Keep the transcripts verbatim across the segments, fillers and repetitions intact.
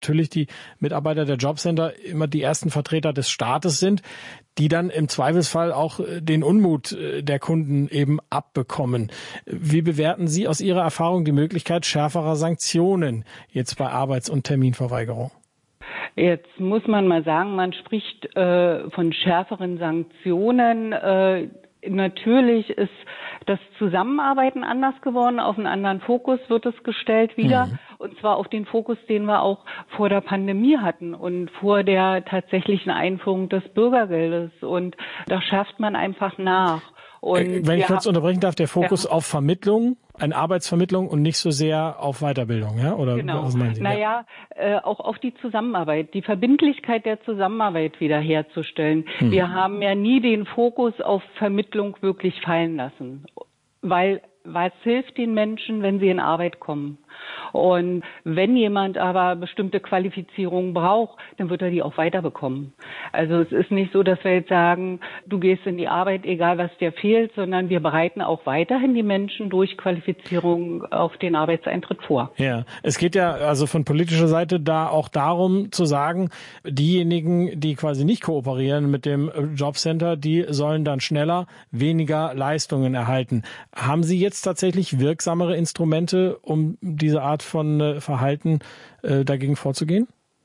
natürlich die Mitarbeiter der Jobcenter immer die ersten Vertreter des Staates sind, die dann im Zweifelsfall auch den Unmut der Kunden eben abbekommen. Wie bewerten Sie aus Ihrer Erfahrung die Möglichkeit schärferer Sanktionen jetzt bei Arbeits- und Terminverweigerung? Jetzt muss man mal sagen, man spricht äh, von schärferen Sanktionen. Äh, natürlich ist das Zusammenarbeiten anders geworden, auf einen anderen Fokus wird es gestellt wieder. Mhm. Und zwar auf den Fokus, den wir auch vor der Pandemie hatten und vor der tatsächlichen Einführung des Bürgergeldes. Und da schärft man einfach nach. Und wenn ich kurz unterbrechen darf, der Fokus ja. auf Vermittlung, eine Arbeitsvermittlung und nicht so sehr auf Weiterbildung, ja? Oder genau. Was meinen Sie? Naja, äh, auch auf die Zusammenarbeit, die Verbindlichkeit der Zusammenarbeit wiederherzustellen. Hm. Wir haben ja nie den Fokus auf Vermittlung wirklich fallen lassen, weil was hilft den Menschen, wenn sie in Arbeit kommen? Und wenn jemand aber bestimmte Qualifizierungen braucht, dann wird er die auch weiterbekommen. Also es ist nicht so, dass wir jetzt sagen, du gehst in die Arbeit, egal was dir fehlt, sondern wir bereiten auch weiterhin die Menschen durch Qualifizierung auf den Arbeitseintritt vor. Ja, es geht ja also von politischer Seite da auch darum zu sagen, diejenigen, die quasi nicht kooperieren mit dem Jobcenter, die sollen dann schneller weniger Leistungen erhalten. Haben Sie jetzt tatsächlich wirksamere Instrumente, um diese Art von äh, Verhalten äh, dagegen vorzugehen?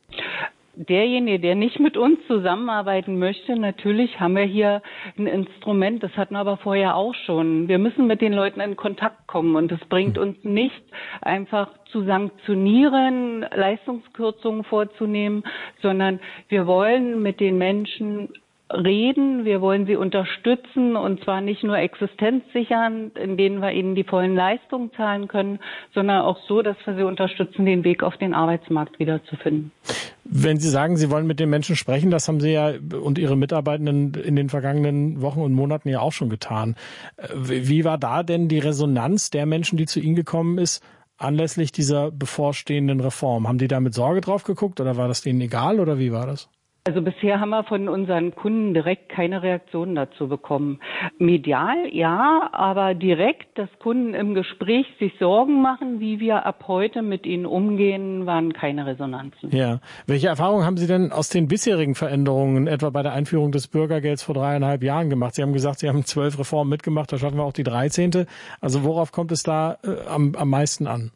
Derjenige, der nicht mit uns zusammenarbeiten möchte, natürlich haben wir hier ein Instrument, das hatten wir aber vorher auch schon. Wir müssen mit den Leuten in Kontakt kommen und es bringt uns nicht einfach zu sanktionieren, Leistungskürzungen vorzunehmen, sondern wir wollen mit den Menschen reden, wir wollen sie unterstützen und zwar nicht nur existenzsichernd, indem wir ihnen die vollen Leistungen zahlen können, sondern auch so, dass wir sie unterstützen, den Weg auf den Arbeitsmarkt wiederzufinden. Wenn Sie sagen, Sie wollen mit den Menschen sprechen, das haben Sie ja und Ihre Mitarbeitenden in den vergangenen Wochen und Monaten ja auch schon getan. Wie war da denn die Resonanz der Menschen, die zu Ihnen gekommen ist, anlässlich dieser bevorstehenden Reform? Haben die da mit Sorge drauf geguckt oder war das denen egal oder wie war das? Also bisher haben wir von unseren Kunden direkt keine Reaktion dazu bekommen. Medial ja, aber direkt, dass Kunden im Gespräch sich Sorgen machen, wie wir ab heute mit ihnen umgehen, waren keine Resonanzen. Ja. Welche Erfahrungen haben Sie denn aus den bisherigen Veränderungen, etwa bei der Einführung des Bürgergelds vor dreieinhalb Jahren gemacht? Sie haben gesagt, Sie haben zwölf Reformen mitgemacht, da schaffen wir auch die dreizehnte. Also worauf kommt es da äh, am, am meisten an?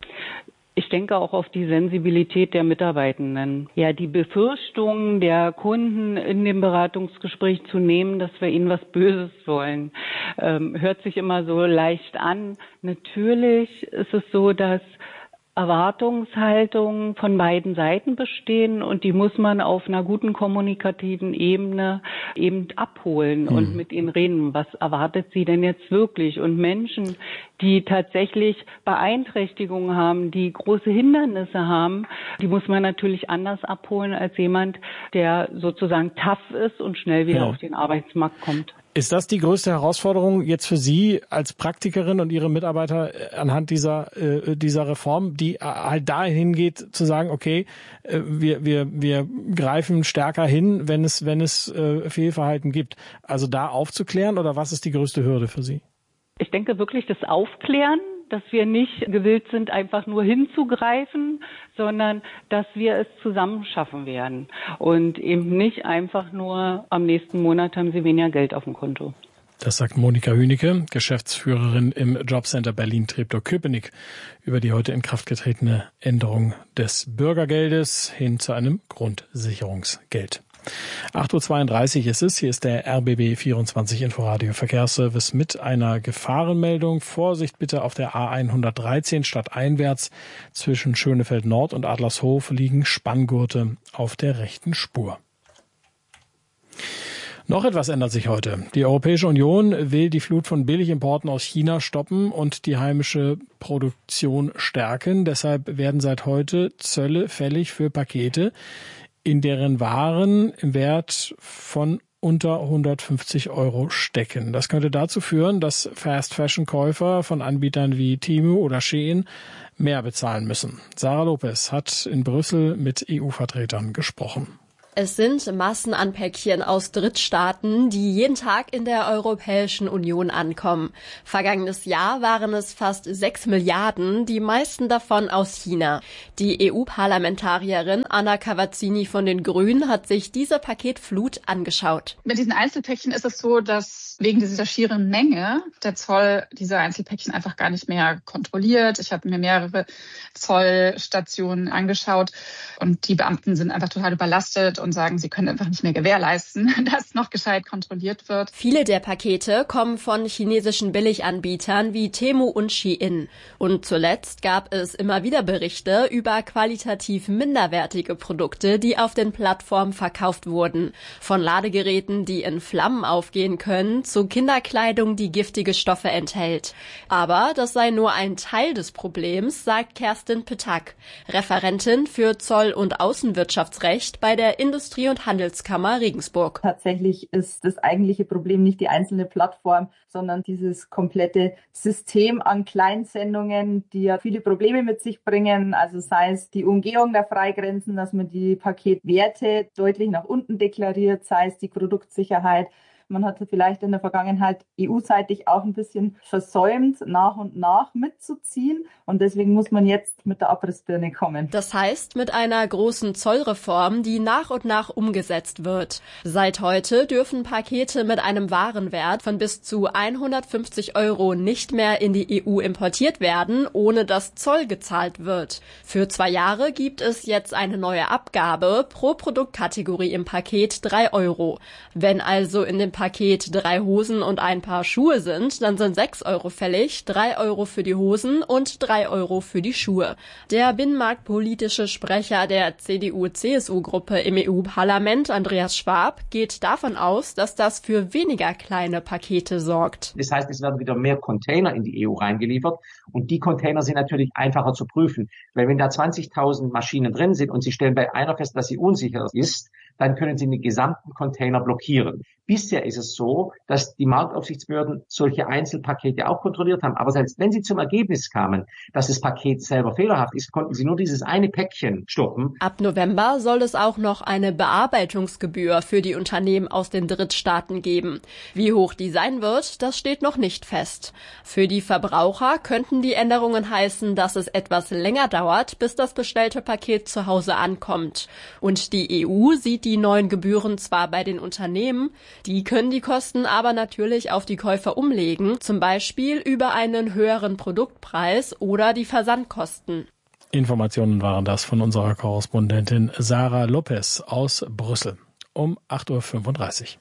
Ich denke auch auf die Sensibilität der Mitarbeitenden. Ja, die Befürchtungen der Kunden in dem Beratungsgespräch zu nehmen, dass wir ihnen was Böses wollen, ähm, hört sich immer so leicht an. Natürlich ist es so, dass Erwartungshaltungen von beiden Seiten bestehen und die muss man auf einer guten kommunikativen Ebene eben abholen mhm. und mit ihnen reden. Was erwartet sie denn jetzt wirklich? Und Menschen, die tatsächlich Beeinträchtigungen haben, die große Hindernisse haben, die muss man natürlich anders abholen als jemand, der sozusagen tough ist und schnell wieder ja. auf den Arbeitsmarkt kommt. Ist das die größte Herausforderung jetzt für Sie als Praktikerin und Ihre Mitarbeiter anhand dieser äh, dieser Reform, die halt dahin geht zu sagen, okay, äh, wir wir wir greifen stärker hin, wenn es wenn es äh, Fehlverhalten gibt. Also da aufzuklären oder was ist die größte Hürde für Sie? Ich denke wirklich das Aufklären, dass wir nicht gewillt sind, einfach nur hinzugreifen, sondern dass wir es zusammen schaffen werden und eben nicht einfach nur am nächsten Monat haben sie weniger Geld auf dem Konto. Das sagt Monika Hünecke, Geschäftsführerin im Jobcenter Berlin-Treptow-Köpenick, über die heute in Kraft getretene Änderung des Bürgergeldes hin zu einem Grundsicherungsgeld. acht Uhr zweiunddreißig ist es. Hier ist der R B B vierundzwanzig Inforadio Verkehrsservice mit einer Gefahrenmeldung. Vorsicht bitte auf der A hundertdreizehn stadteinwärts. Zwischen Schönefeld Nord und Adlershof liegen Spanngurte auf der rechten Spur. Noch etwas ändert sich heute. Die Europäische Union will die Flut von Billigimporten aus China stoppen und die heimische Produktion stärken. Deshalb werden seit heute Zölle fällig für Pakete, in deren Waren im Wert von unter hundertfünfzig Euro stecken. Das könnte dazu führen, dass Fast-Fashion-Käufer von Anbietern wie Temu oder Shein mehr bezahlen müssen. Sarah Lopez hat in Brüssel mit E U-Vertretern gesprochen. Es sind Massen an Päckchen aus Drittstaaten, die jeden Tag in der Europäischen Union ankommen. Vergangenes Jahr waren es fast sechs Milliarden, die meisten davon aus China. Die E U-Parlamentarierin Anna Cavazzini von den Grünen hat sich diese Paketflut angeschaut. Mit diesen Einzelpäckchen ist es so, dass wegen dieser schieren Menge der Zoll diese Einzelpäckchen einfach gar nicht mehr kontrolliert. Ich habe mir mehrere Zollstationen angeschaut und die Beamten sind einfach total überlastet und sagen, sie können einfach nicht mehr gewährleisten, dass noch gescheit kontrolliert wird. Viele der Pakete kommen von chinesischen Billiganbietern wie Temu und Shein. Und zuletzt gab es immer wieder Berichte über qualitativ minderwertige Produkte, die auf den Plattformen verkauft wurden. Von Ladegeräten, die in Flammen aufgehen können, zu Kinderkleidung, die giftige Stoffe enthält. Aber das sei nur ein Teil des Problems, sagt Kerstin Petak, Referentin für Zoll- und Außenwirtschaftsrecht bei der Industrie- und Handelskammer Regensburg. Tatsächlich ist das eigentliche Problem nicht die einzelne Plattform, sondern dieses komplette System an Kleinsendungen, die ja viele Probleme mit sich bringen. Also sei es die Umgehung der Freigrenzen, dass man die Paketwerte deutlich nach unten deklariert, sei es die Produktsicherheit. Man hat vielleicht in der Vergangenheit E U-seitig auch ein bisschen versäumt, nach und nach mitzuziehen. Und deswegen muss man jetzt mit der Abrissbirne kommen. Das heißt, mit einer großen Zollreform, die nach und nach umgesetzt wird. Seit heute dürfen Pakete mit einem Warenwert von bis zu hundertfünfzig Euro nicht mehr in die E U importiert werden, ohne dass Zoll gezahlt wird. Für zwei Jahre gibt es jetzt eine neue Abgabe, pro Produktkategorie im Paket drei Euro. Wenn also in dem Paket drei Hosen und ein Paar Schuhe sind, dann sind sechs Euro fällig, drei Euro für die Hosen und drei Euro für die Schuhe. Der binnenmarktpolitische Sprecher der C D U C S U-Gruppe im E U-Parlament, Andreas Schwab, geht davon aus, dass das für weniger kleine Pakete sorgt. Das heißt, es werden wieder mehr Container in die E U reingeliefert und die Container sind natürlich einfacher zu prüfen, weil wenn da zwanzigtausend Maschinen drin sind und Sie stellen bei einer fest, dass sie unsicher ist, dann können Sie den gesamten Container blockieren. Bisher ist es so, dass die Marktaufsichtsbehörden solche Einzelpakete auch kontrolliert haben. Aber selbst wenn sie zum Ergebnis kamen, dass das Paket selber fehlerhaft ist, konnten sie nur dieses eine Päckchen stoppen. Ab November soll es auch noch eine Bearbeitungsgebühr für die Unternehmen aus den Drittstaaten geben. Wie hoch die sein wird, das steht noch nicht fest. Für die Verbraucher könnten die Änderungen heißen, dass es etwas länger dauert, bis das bestellte Paket zu Hause ankommt. Und die E U sieht die neuen Gebühren zwar bei den Unternehmen, die können die Kosten aber natürlich auf die Käufer umlegen, zum Beispiel über einen höheren Produktpreis oder die Versandkosten. Informationen waren das von unserer Korrespondentin Sarah Lopez aus Brüssel um acht Uhr fünfunddreißig.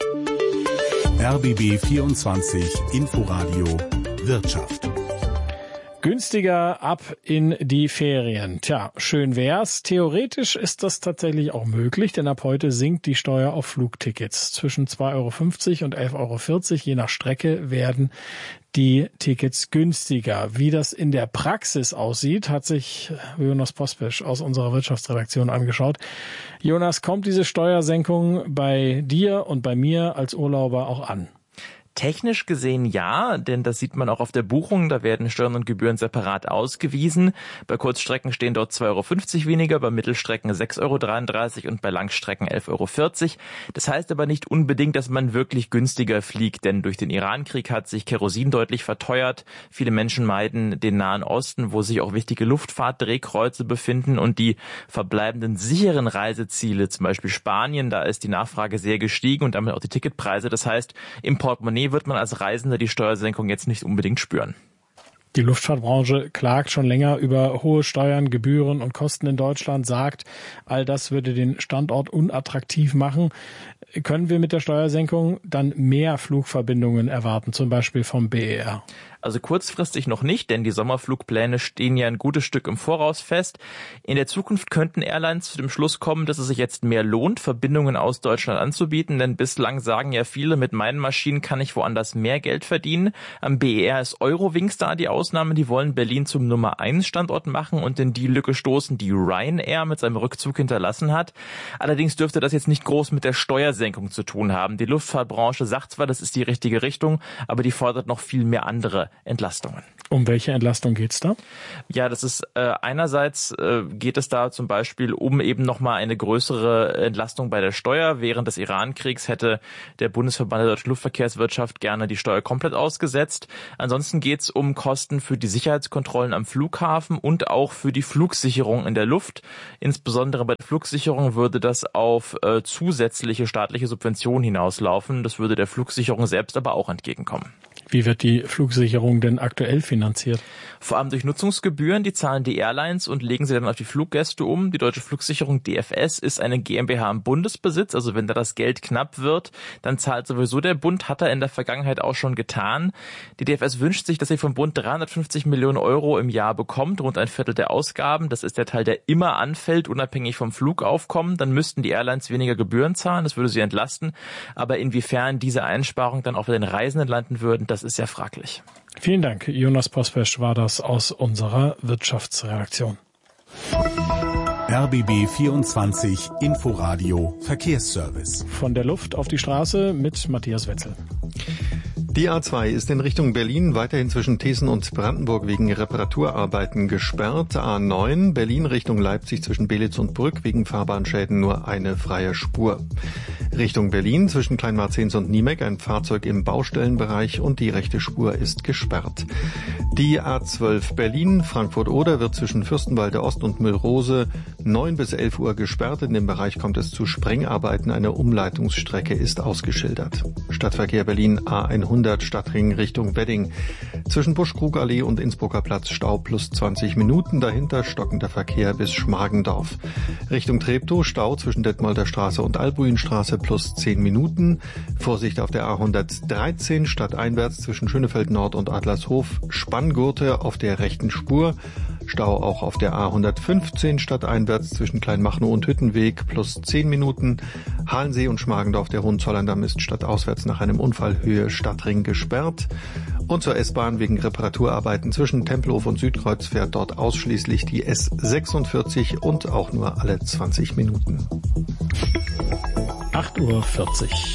R B B vierundzwanzig Inforadio Wirtschaft. Günstiger ab in die Ferien. Tja, schön wär's. Theoretisch ist das tatsächlich auch möglich, denn ab heute sinkt die Steuer auf Flugtickets. Zwischen zwei Euro fünfzig und elf Euro vierzig, je nach Strecke, werden die Tickets günstiger. Wie das in der Praxis aussieht, hat sich Jonas Pospisch aus unserer Wirtschaftsredaktion angeschaut. Jonas, kommt diese Steuersenkung bei dir und bei mir als Urlauber auch an? Technisch gesehen ja, denn das sieht man auch auf der Buchung. Da werden Steuern und Gebühren separat ausgewiesen. Bei Kurzstrecken stehen dort zwei Euro fünfzig weniger, bei Mittelstrecken sechs Euro dreiunddreißig und bei Langstrecken elf Euro vierzig. Das heißt aber nicht unbedingt, dass man wirklich günstiger fliegt, denn durch den Irankrieg hat sich Kerosin deutlich verteuert. Viele Menschen meiden den Nahen Osten, wo sich auch wichtige Luftfahrtdrehkreuze befinden, und die verbleibenden sicheren Reiseziele, zum Beispiel Spanien, da ist die Nachfrage sehr gestiegen und damit auch die Ticketpreise. Das heißt, im Portemonnaie wird man als Reisender die Steuersenkung jetzt nicht unbedingt spüren. Die Luftfahrtbranche klagt schon länger über hohe Steuern, Gebühren und Kosten in Deutschland, sagt, all das würde den Standort unattraktiv machen. Können wir mit der Steuersenkung dann mehr Flugverbindungen erwarten, zum Beispiel vom B E R? Also kurzfristig noch nicht, denn die Sommerflugpläne stehen ja ein gutes Stück im Voraus fest. In der Zukunft könnten Airlines zu dem Schluss kommen, dass es sich jetzt mehr lohnt, Verbindungen aus Deutschland anzubieten, denn bislang sagen ja viele, mit meinen Maschinen kann ich woanders mehr Geld verdienen. Am B E R ist Eurowings da die Ausnahme, die wollen Berlin zum Nummer eins Standort machen und in die Lücke stoßen, die Ryanair mit seinem Rückzug hinterlassen hat. Allerdings dürfte das jetzt nicht groß mit der Steuersenkung Steuersenkung zu tun haben. Die Luftfahrtbranche sagt zwar, das ist die richtige Richtung, aber die fordert noch viel mehr andere Entlastungen. Um welche Entlastung geht's da? Ja, das ist äh, einerseits äh, geht es da zum Beispiel um eben nochmal eine größere Entlastung bei der Steuer. Während des Iran-Kriegs hätte der Bundesverband der deutschen Luftverkehrswirtschaft gerne die Steuer komplett ausgesetzt. Ansonsten geht's um Kosten für die Sicherheitskontrollen am Flughafen und auch für die Flugsicherung in der Luft. Insbesondere bei der Flugsicherung würde das auf äh, zusätzliche staatliche Subventionen hinauslaufen. Das würde der Flugsicherung selbst aber auch entgegenkommen. Wie wird die Flugsicherung denn aktuell finanziert? Vor allem durch Nutzungsgebühren, die zahlen die Airlines und legen sie dann auf die Fluggäste um. Die Deutsche Flugsicherung D F S ist eine GmbH im Bundesbesitz, also wenn da das Geld knapp wird, dann zahlt sowieso der Bund, hat er in der Vergangenheit auch schon getan. Die D F S wünscht sich, dass sie vom Bund dreihundertfünfzig Millionen Euro im Jahr bekommt, rund ein Viertel der Ausgaben. Das ist der Teil, der immer anfällt, unabhängig vom Flugaufkommen. Dann müssten die Airlines weniger Gebühren zahlen, das würde sie entlasten. Aber inwiefern diese Einsparungen dann auch bei den Reisenden landen würden, das ist ja fraglich. Vielen Dank. Jonas Pospesch war das aus unserer Wirtschaftsredaktion. R B B vierundzwanzig Inforadio Verkehrsservice. Von der Luft auf die Straße mit Matthias Wetzel. Die A zwei ist in Richtung Berlin weiterhin zwischen Thesen und Brandenburg wegen Reparaturarbeiten gesperrt. A neun Berlin Richtung Leipzig zwischen Belitz und Brück wegen Fahrbahnschäden nur eine freie Spur. Richtung Berlin zwischen Kleinmarzens und Niemek ein Fahrzeug im Baustellenbereich und die rechte Spur ist gesperrt. Die A zwölf Berlin Frankfurt-Oder wird zwischen Fürstenwalde Ost und Müllrose neun bis elf Uhr gesperrt. In dem Bereich kommt es zu Sprengarbeiten. Eine Umleitungsstrecke ist ausgeschildert. Stadtverkehr Berlin A hundert Stadtring Richtung Wedding. Zwischen Buschkrugallee und Innsbrucker Platz Stau plus zwanzig Minuten. Dahinter stockender Verkehr bis Schmargendorf. Richtung Treptow Stau zwischen Detmolder Straße und Albuinstraße plus zehn Minuten. Vorsicht auf der A hundertdreizehn stadteinwärts zwischen Schönefeld Nord und Adlershof. Spanngurte auf der rechten Spur. Stau auch auf der A hundertfünfzehn stadteinwärts zwischen Kleinmachnow und Hüttenweg plus zehn Minuten. Halensee und Schmargendorf, der Hohenzollern-Damm ist stadtauswärts nach einem Unfall Höhe Stadtring gesperrt. Und zur S-Bahn wegen Reparaturarbeiten zwischen Tempelhof und Südkreuz fährt dort ausschließlich die S sechsundvierzig und auch nur alle zwanzig Minuten. acht Uhr vierzig.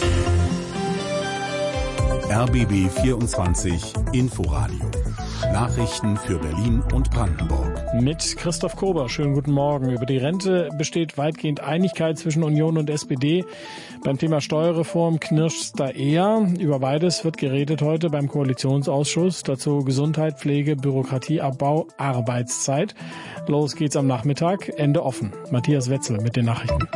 R B B vierundzwanzig Inforadio. Nachrichten für Berlin und Brandenburg. Mit Christoph Kober. Schönen guten Morgen. Über die Rente besteht weitgehend Einigkeit zwischen Union und S P D. Beim Thema Steuerreform knirscht's da eher. Über beides wird geredet heute beim Koalitionsausschuss. Dazu Gesundheit, Pflege, Bürokratieabbau, Arbeitszeit. Los geht's am Nachmittag. Ende offen. Matthias Wetzel mit den Nachrichten.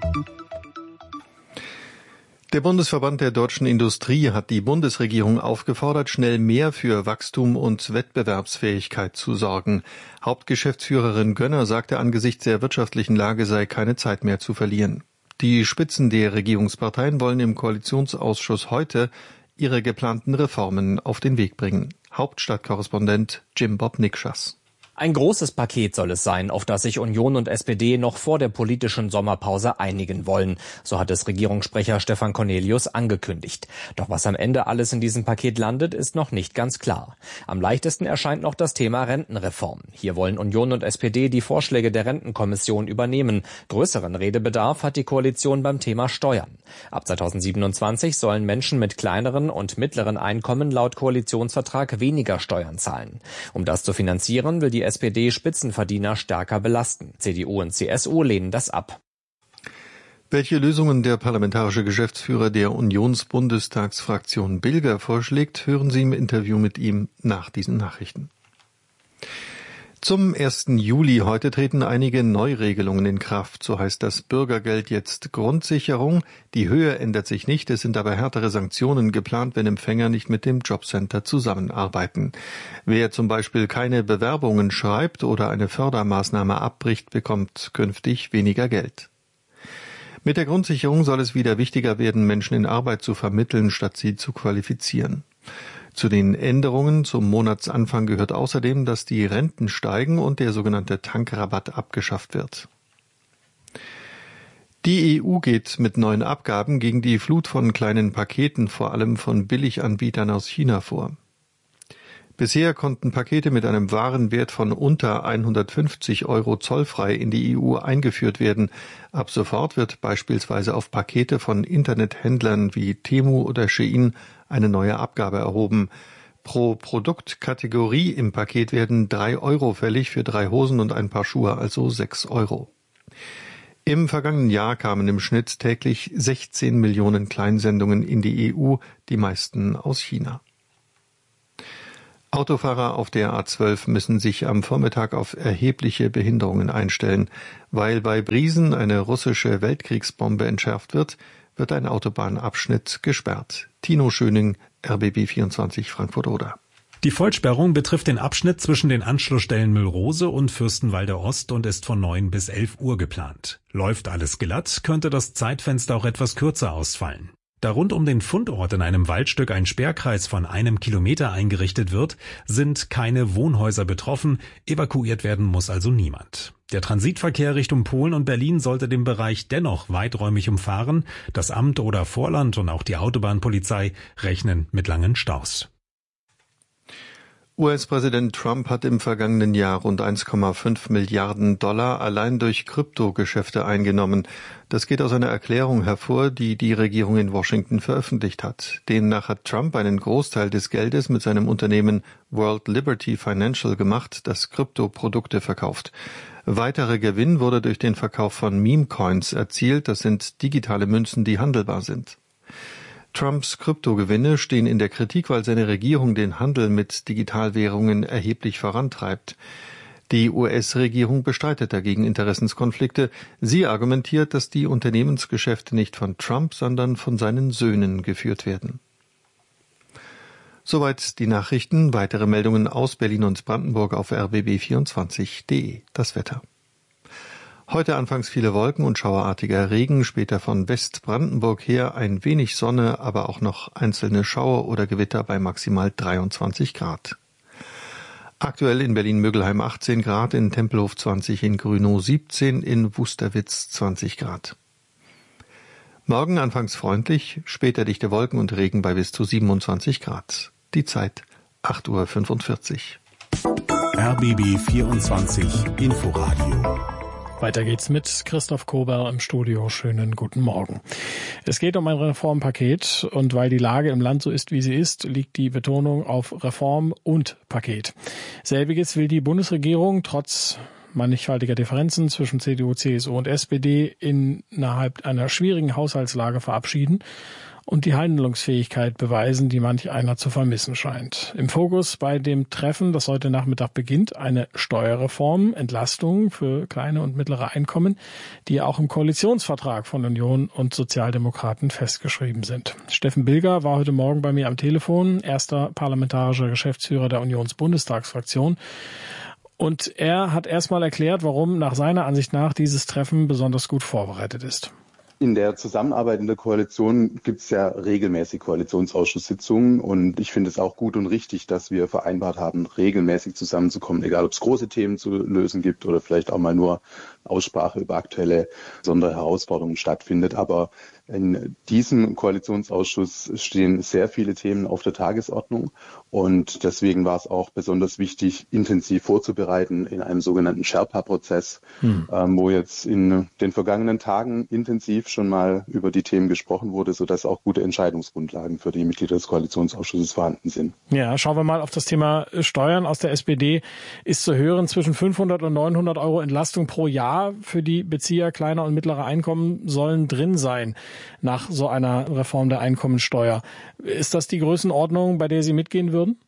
Der Bundesverband der deutschen Industrie hat die Bundesregierung aufgefordert, schnell mehr für Wachstum und Wettbewerbsfähigkeit zu sorgen. Hauptgeschäftsführerin Gönner sagte, angesichts der wirtschaftlichen Lage sei keine Zeit mehr zu verlieren. Die Spitzen der Regierungsparteien wollen im Koalitionsausschuss heute ihre geplanten Reformen auf den Weg bringen. Hauptstadtkorrespondent Jim Bob Nikschas. Ein großes Paket soll es sein, auf das sich Union und S P D noch vor der politischen Sommerpause einigen wollen. So hat es Regierungssprecher Stefan Cornelius angekündigt. Doch was am Ende alles in diesem Paket landet, ist noch nicht ganz klar. Am leichtesten erscheint noch das Thema Rentenreform. Hier wollen Union und S P D die Vorschläge der Rentenkommission übernehmen. Größeren Redebedarf hat die Koalition beim Thema Steuern. Ab zweitausendsiebenundzwanzig sollen Menschen mit kleineren und mittleren Einkommen laut Koalitionsvertrag weniger Steuern zahlen. Um das zu finanzieren, will die S P D Spitzenverdiener stärker belasten. C D U und C S U lehnen das ab. Welche Lösungen der parlamentarische Geschäftsführer der Unionsbundestagsfraktion Bilger vorschlägt, hören Sie im Interview mit ihm nach diesen Nachrichten. Zum ersten Juli heute treten einige Neuregelungen in Kraft. So heißt das Bürgergeld jetzt Grundsicherung. Die Höhe ändert sich nicht. Es sind aber härtere Sanktionen geplant, wenn Empfänger nicht mit dem Jobcenter zusammenarbeiten. Wer zum Beispiel keine Bewerbungen schreibt oder eine Fördermaßnahme abbricht, bekommt künftig weniger Geld. Mit der Grundsicherung soll es wieder wichtiger werden, Menschen in Arbeit zu vermitteln, statt sie zu qualifizieren. Zu den Änderungen zum Monatsanfang gehört außerdem, dass die Renten steigen und der sogenannte Tankrabatt abgeschafft wird. Die E U geht mit neuen Abgaben gegen die Flut von kleinen Paketen, vor allem von Billiganbietern aus China vor. Bisher konnten Pakete mit einem Warenwert von unter hundertfünfzig Euro zollfrei in die E U eingeführt werden. Ab sofort wird beispielsweise auf Pakete von Internethändlern wie Temu oder Shein eine neue Abgabe erhoben. Pro Produktkategorie im Paket werden drei Euro fällig, für drei Hosen und ein Paar Schuhe also sechs Euro. Im vergangenen Jahr kamen im Schnitt täglich sechzehn Millionen Kleinsendungen in die E U, die meisten aus China. Autofahrer auf der A zwölf müssen sich am Vormittag auf erhebliche Behinderungen einstellen. Weil bei Briesen eine russische Weltkriegsbombe entschärft wird, wird ein Autobahnabschnitt gesperrt. Tino Schöning, R B B vierundzwanzig Frankfurt-Oder. Die Vollsperrung betrifft den Abschnitt zwischen den Anschlussstellen Müllrose und Fürstenwalde Ost und ist von neun bis elf Uhr geplant. Läuft alles glatt, könnte das Zeitfenster auch etwas kürzer ausfallen. Da rund um den Fundort in einem Waldstück ein Sperrkreis von einem Kilometer eingerichtet wird, sind keine Wohnhäuser betroffen, evakuiert werden muss also niemand. Der Transitverkehr Richtung Polen und Berlin sollte den Bereich dennoch weiträumig umfahren. Das Amt oder Vorland und auch die Autobahnpolizei rechnen mit langen Staus. U S-Präsident Trump hat im vergangenen Jahr rund eins Komma fünf Milliarden Dollar allein durch Kryptogeschäfte eingenommen. Das geht aus einer Erklärung hervor, die die Regierung in Washington veröffentlicht hat. Demnach hat Trump einen Großteil des Geldes mit seinem Unternehmen World Liberty Financial gemacht, das Kryptoprodukte verkauft. Weiterer Gewinn wurde durch den Verkauf von Meme-Coins erzielt. Das sind digitale Münzen, die handelbar sind. Trumps Kryptogewinne stehen in der Kritik, weil seine Regierung den Handel mit Digitalwährungen erheblich vorantreibt. Die U S-Regierung bestreitet dagegen Interessenskonflikte. Sie argumentiert, dass die Unternehmensgeschäfte nicht von Trump, sondern von seinen Söhnen geführt werden. Soweit die Nachrichten. Weitere Meldungen aus Berlin und Brandenburg auf r b b vierundzwanzig punkt de. Das Wetter. Heute anfangs viele Wolken und schauerartiger Regen, später von Westbrandenburg her ein wenig Sonne, aber auch noch einzelne Schauer oder Gewitter bei maximal dreiundzwanzig Grad. Aktuell in Berlin-Mögelheim achtzehn Grad, in Tempelhof zwanzig, in Grünow siebzehn, in Wusterwitz zwanzig Grad. Morgen anfangs freundlich, später dichte Wolken und Regen bei bis zu siebenundzwanzig Grad. Die Zeit acht Uhr fünfundvierzig. R B B vierundzwanzig Inforadio. Weiter geht's mit Christoph Kober im Studio. Schönen guten Morgen. Es geht um ein Reformpaket und weil die Lage im Land so ist, wie sie ist, liegt die Betonung auf Reform und Paket. Selbiges will die Bundesregierung trotz mannigfaltiger Differenzen zwischen C D U, C S U und S P D innerhalb einer schwierigen Haushaltslage verabschieden und die Handlungsfähigkeit beweisen, die manch einer zu vermissen scheint. Im Fokus bei dem Treffen, das heute Nachmittag beginnt, eine Steuerreform, Entlastung für kleine und mittlere Einkommen, die auch im Koalitionsvertrag von Union und Sozialdemokraten festgeschrieben sind. Steffen Bilger war heute Morgen bei mir am Telefon, erster parlamentarischer Geschäftsführer der Unionsbundestagsfraktion. Und er hat erstmal erklärt, warum nach seiner Ansicht nach dieses Treffen besonders gut vorbereitet ist. In der Zusammenarbeit in der Koalition gibt es ja regelmäßig Koalitionsausschusssitzungen und ich finde es auch gut und richtig, dass wir vereinbart haben, regelmäßig zusammenzukommen, egal ob es große Themen zu lösen gibt oder vielleicht auch mal nur Aussprache über aktuelle besondere Herausforderungen stattfindet. Aber in diesem Koalitionsausschuss stehen sehr viele Themen auf der Tagesordnung und deswegen war es auch besonders wichtig, intensiv vorzubereiten in einem sogenannten Sherpa-Prozess, hm. ähm, wo jetzt in den vergangenen Tagen intensiv schon mal über die Themen gesprochen wurde, sodass auch gute Entscheidungsgrundlagen für die Mitglieder des Koalitionsausschusses vorhanden sind. Ja, schauen wir mal auf das Thema Steuern. Aus der S P D ist zu hören, zwischen fünfhundert und neunhundert Euro Entlastung pro Jahr für die Bezieher kleiner und mittlerer Einkommen sollen drin sein nach so einer Reform der Einkommensteuer. Ist das die Größenordnung, bei der Sie mitgehen würden?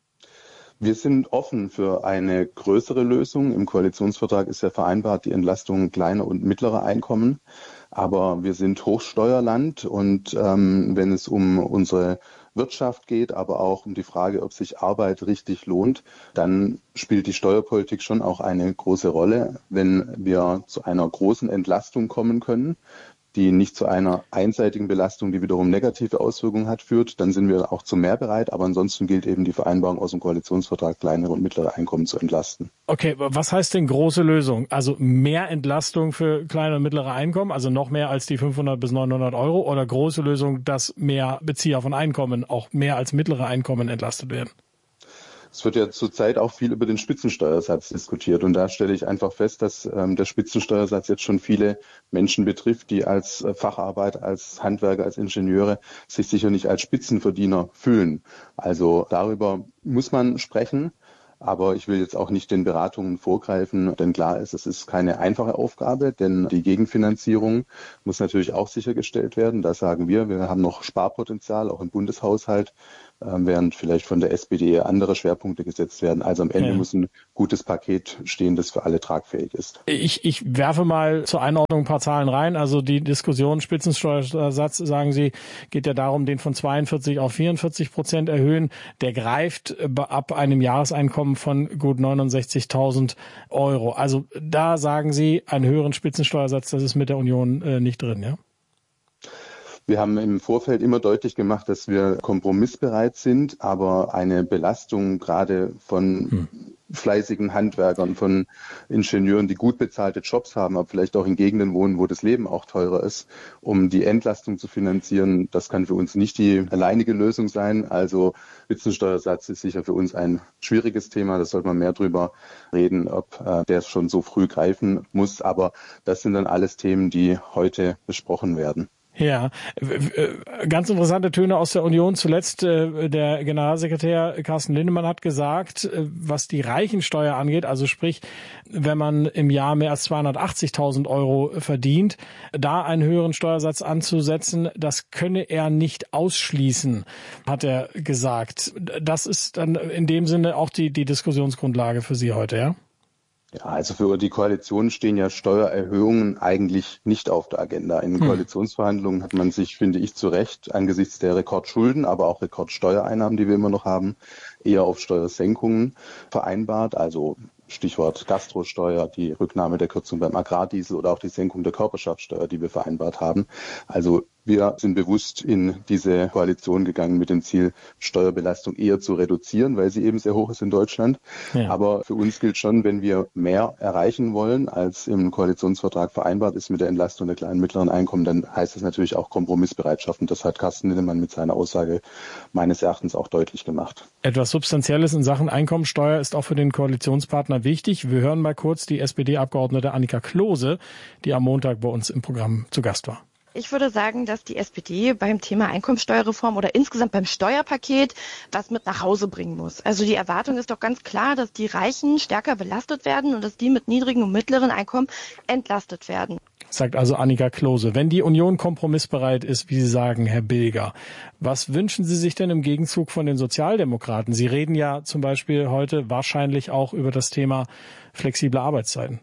Wir sind offen für eine größere Lösung. Im Koalitionsvertrag ist ja vereinbart die Entlastung kleiner und mittlerer Einkommen. Aber wir sind Hochsteuerland und ähm, wenn es um unsere Wirtschaft geht, aber auch um die Frage, ob sich Arbeit richtig lohnt, dann spielt die Steuerpolitik schon auch eine große Rolle, wenn wir zu einer großen Entlastung kommen können, die nicht zu einer einseitigen Belastung, die wiederum negative Auswirkungen hat, führt, dann sind wir auch zu mehr bereit. Aber ansonsten gilt eben die Vereinbarung aus dem Koalitionsvertrag, kleinere und mittlere Einkommen zu entlasten. Okay, was heißt denn große Lösung? Also mehr Entlastung für kleine und mittlere Einkommen, also noch mehr als die fünfhundert bis neunhundert Euro, oder große Lösung, dass mehr Bezieher von Einkommen auch mehr als mittlere Einkommen entlastet werden? Es wird ja zurzeit auch viel über den Spitzensteuersatz diskutiert. Und da stelle ich einfach fest, dass ähm, der Spitzensteuersatz jetzt schon viele Menschen betrifft, die als äh, Facharbeiter, als Handwerker, als Ingenieure sich sicher nicht als Spitzenverdiener fühlen. Also darüber muss man sprechen. Aber ich will jetzt auch nicht den Beratungen vorgreifen, denn klar ist, es ist keine einfache Aufgabe, denn die Gegenfinanzierung muss natürlich auch sichergestellt werden. Da sagen wir, wir haben noch Sparpotenzial, auch im Bundeshaushalt, während vielleicht von der S P D andere Schwerpunkte gesetzt werden. Also am Ende ja. muss ein gutes Paket stehen, das für alle tragfähig ist. Ich, ich werfe mal zur Einordnung ein paar Zahlen rein. Also die Diskussion Spitzensteuersatz, sagen Sie, geht ja darum, den von zweiundvierzig auf vierundvierzig Prozent erhöhen. Der greift ab einem Jahreseinkommen von gut neunundsechzigtausend Euro. Also da sagen Sie, einen höheren Spitzensteuersatz, das ist mit der Union äh, nicht drin, ja? Wir haben im Vorfeld immer deutlich gemacht, dass wir kompromissbereit sind, aber eine Belastung gerade von hm. fleißigen Handwerkern, von Ingenieuren, die gut bezahlte Jobs haben, aber vielleicht auch in Gegenden wohnen, wo das Leben auch teurer ist, um die Entlastung zu finanzieren, das kann für uns nicht die alleinige Lösung sein. Also Spitzensteuersatz ist sicher für uns ein schwieriges Thema, da sollte man mehr drüber reden, ob äh, der schon so früh greifen muss. Aber das sind dann alles Themen, die heute besprochen werden. Ja, ganz interessante Töne aus der Union. Zuletzt äh, der Generalsekretär Carsten Linnemann hat gesagt, äh, was die Reichensteuer angeht, also sprich, wenn man im Jahr mehr als zweihundertachtzigtausend Euro verdient, da einen höheren Steuersatz anzusetzen, das könne er nicht ausschließen, hat er gesagt. Das ist dann in dem Sinne auch die, die Diskussionsgrundlage für Sie heute, ja? Ja, also für die Koalition stehen ja Steuererhöhungen eigentlich nicht auf der Agenda. In hm. Koalitionsverhandlungen hat man sich, finde ich, zu Recht angesichts der Rekordschulden, aber auch Rekordsteuereinnahmen, die wir immer noch haben, eher auf Steuersenkungen vereinbart. Also Stichwort Gastrosteuer, die Rücknahme der Kürzung beim Agrardiesel oder auch die Senkung der Körperschaftssteuer, die wir vereinbart haben. Also wir sind bewusst in diese Koalition gegangen mit dem Ziel, Steuerbelastung eher zu reduzieren, weil sie eben sehr hoch ist in Deutschland. Ja. Aber für uns gilt schon, wenn wir mehr erreichen wollen, als im Koalitionsvertrag vereinbart ist mit der Entlastung der kleinen und mittleren Einkommen, dann heißt das natürlich auch Kompromissbereitschaft. Und das hat Carsten Linnemann mit seiner Aussage meines Erachtens auch deutlich gemacht. Etwas Substanzielles in Sachen Einkommensteuer ist auch für den Koalitionspartner wichtig. Wir hören mal kurz die S P D-Abgeordnete Annika Klose, die am Montag bei uns im Programm zu Gast war. Ich würde sagen, dass die S P D beim Thema Einkommensteuerreform oder insgesamt beim Steuerpaket was mit nach Hause bringen muss. Also die Erwartung ist doch ganz klar, dass die Reichen stärker belastet werden und dass die mit niedrigen und mittleren Einkommen entlastet werden. Sagt also Annika Klose. Wenn die Union kompromissbereit ist, wie Sie sagen, Herr Bilger, was wünschen Sie sich denn im Gegenzug von den Sozialdemokraten? Sie reden ja zum Beispiel heute wahrscheinlich auch über das Thema flexible Arbeitszeiten.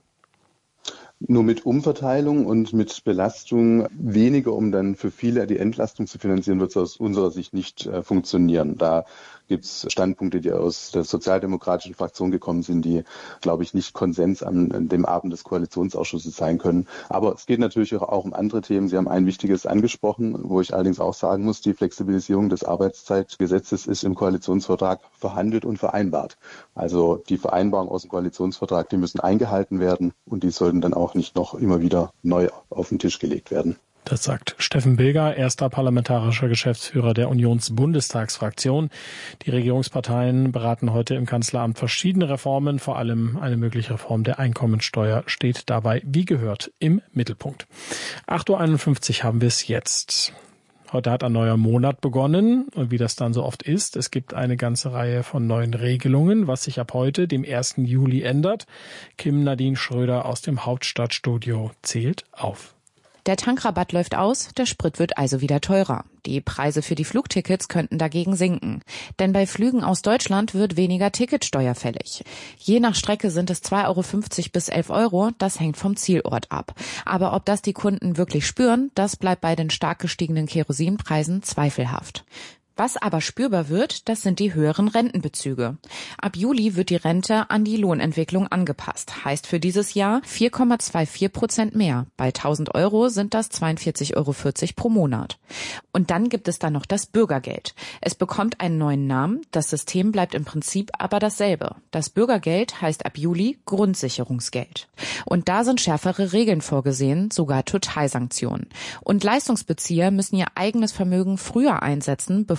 Nur mit Umverteilung und mit Belastung weniger, um dann für viele die Entlastung zu finanzieren, wird es aus unserer Sicht nicht äh, funktionieren. Da gibt es Standpunkte, die aus der sozialdemokratischen Fraktion gekommen sind, die, glaube ich, nicht Konsens an, an dem Abend des Koalitionsausschusses sein können. Aber es geht natürlich auch um andere Themen. Sie haben ein wichtiges angesprochen, wo ich allerdings auch sagen muss, die Flexibilisierung des Arbeitszeitgesetzes ist im Koalitionsvertrag verhandelt und vereinbart. Also die Vereinbarungen aus dem Koalitionsvertrag, die müssen eingehalten werden und die sollten dann auch nicht noch immer wieder neu auf den Tisch gelegt werden. Das sagt Steffen Bilger, erster parlamentarischer Geschäftsführer der Unionsbundestagsfraktion. Die Regierungsparteien beraten heute im Kanzleramt verschiedene Reformen. Vor allem eine mögliche Reform der Einkommensteuer steht dabei, wie gehört, im Mittelpunkt. acht Uhr einundfünfzig haben wir es jetzt. Heute hat ein neuer Monat begonnen und wie das dann so oft ist, es gibt eine ganze Reihe von neuen Regelungen, was sich ab heute, dem ersten Juli, ändert. Kim Nadine Schröder aus dem Hauptstadtstudio zählt auf. Der Tankrabatt läuft aus, der Sprit wird also wieder teurer. Die Preise für die Flugtickets könnten dagegen sinken. Denn bei Flügen aus Deutschland wird weniger Ticketsteuer fällig. Je nach Strecke sind es zwei Euro fünfzig bis elf Euro, das hängt vom Zielort ab. Aber ob das die Kunden wirklich spüren, das bleibt bei den stark gestiegenen Kerosinpreisen zweifelhaft. Was aber spürbar wird, das sind die höheren Rentenbezüge. Ab Juli wird die Rente an die Lohnentwicklung angepasst. Heißt für dieses Jahr vier Komma vierundzwanzig Prozent mehr. Bei tausend Euro sind das zweiundvierzig Euro vierzig pro Monat. Und dann gibt es da noch das Bürgergeld. Es bekommt einen neuen Namen. Das System bleibt im Prinzip aber dasselbe. Das Bürgergeld heißt ab Juli Grundsicherungsgeld. Und da sind schärfere Regeln vorgesehen, sogar Totalsanktionen. Und Leistungsbezieher müssen ihr eigenes Vermögen früher einsetzen, bevor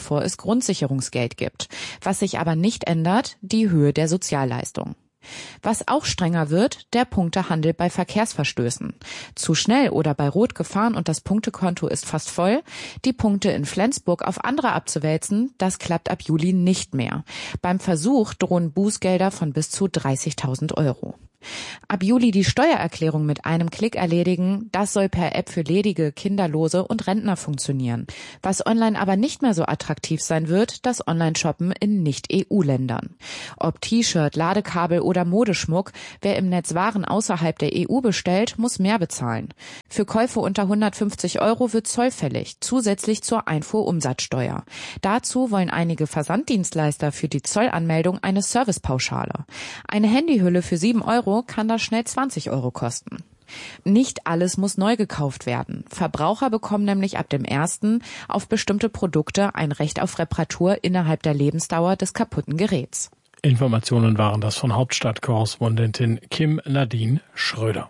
bevor es Grundsicherungsgeld gibt. Was sich aber nicht ändert, die Höhe der Sozialleistung. Was auch strenger wird, der Punktehandel bei Verkehrsverstößen. Zu schnell oder bei Rot gefahren und das Punktekonto ist fast voll, die Punkte in Flensburg auf andere abzuwälzen, das klappt ab Juli nicht mehr. Beim Versuch drohen Bußgelder von bis zu dreißigtausend Euro. Ab Juli die Steuererklärung mit einem Klick erledigen, das soll per App für Ledige, Kinderlose und Rentner funktionieren. Was online aber nicht mehr so attraktiv sein wird, das Online-Shoppen in Nicht-E U-Ländern. Ob T-Shirt, Ladekabel oder Modeschmuck, wer im Netz Waren außerhalb der E U bestellt, muss mehr bezahlen. Für Käufe unter hundertfünfzig Euro wird Zoll fällig, zusätzlich zur Einfuhrumsatzsteuer. Dazu wollen einige Versanddienstleister für die Zollanmeldung eine Servicepauschale. Eine Handyhülle für sieben Euro kann das schnell zwanzig Euro kosten. Nicht alles muss neu gekauft werden. Verbraucher bekommen nämlich ab dem ersten auf bestimmte Produkte ein Recht auf Reparatur innerhalb der Lebensdauer des kaputten Geräts. Informationen waren das von Hauptstadtkorrespondentin Kim Nadine Schröder.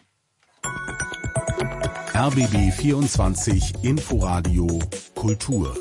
R B B vierundzwanzig Inforadio Kultur.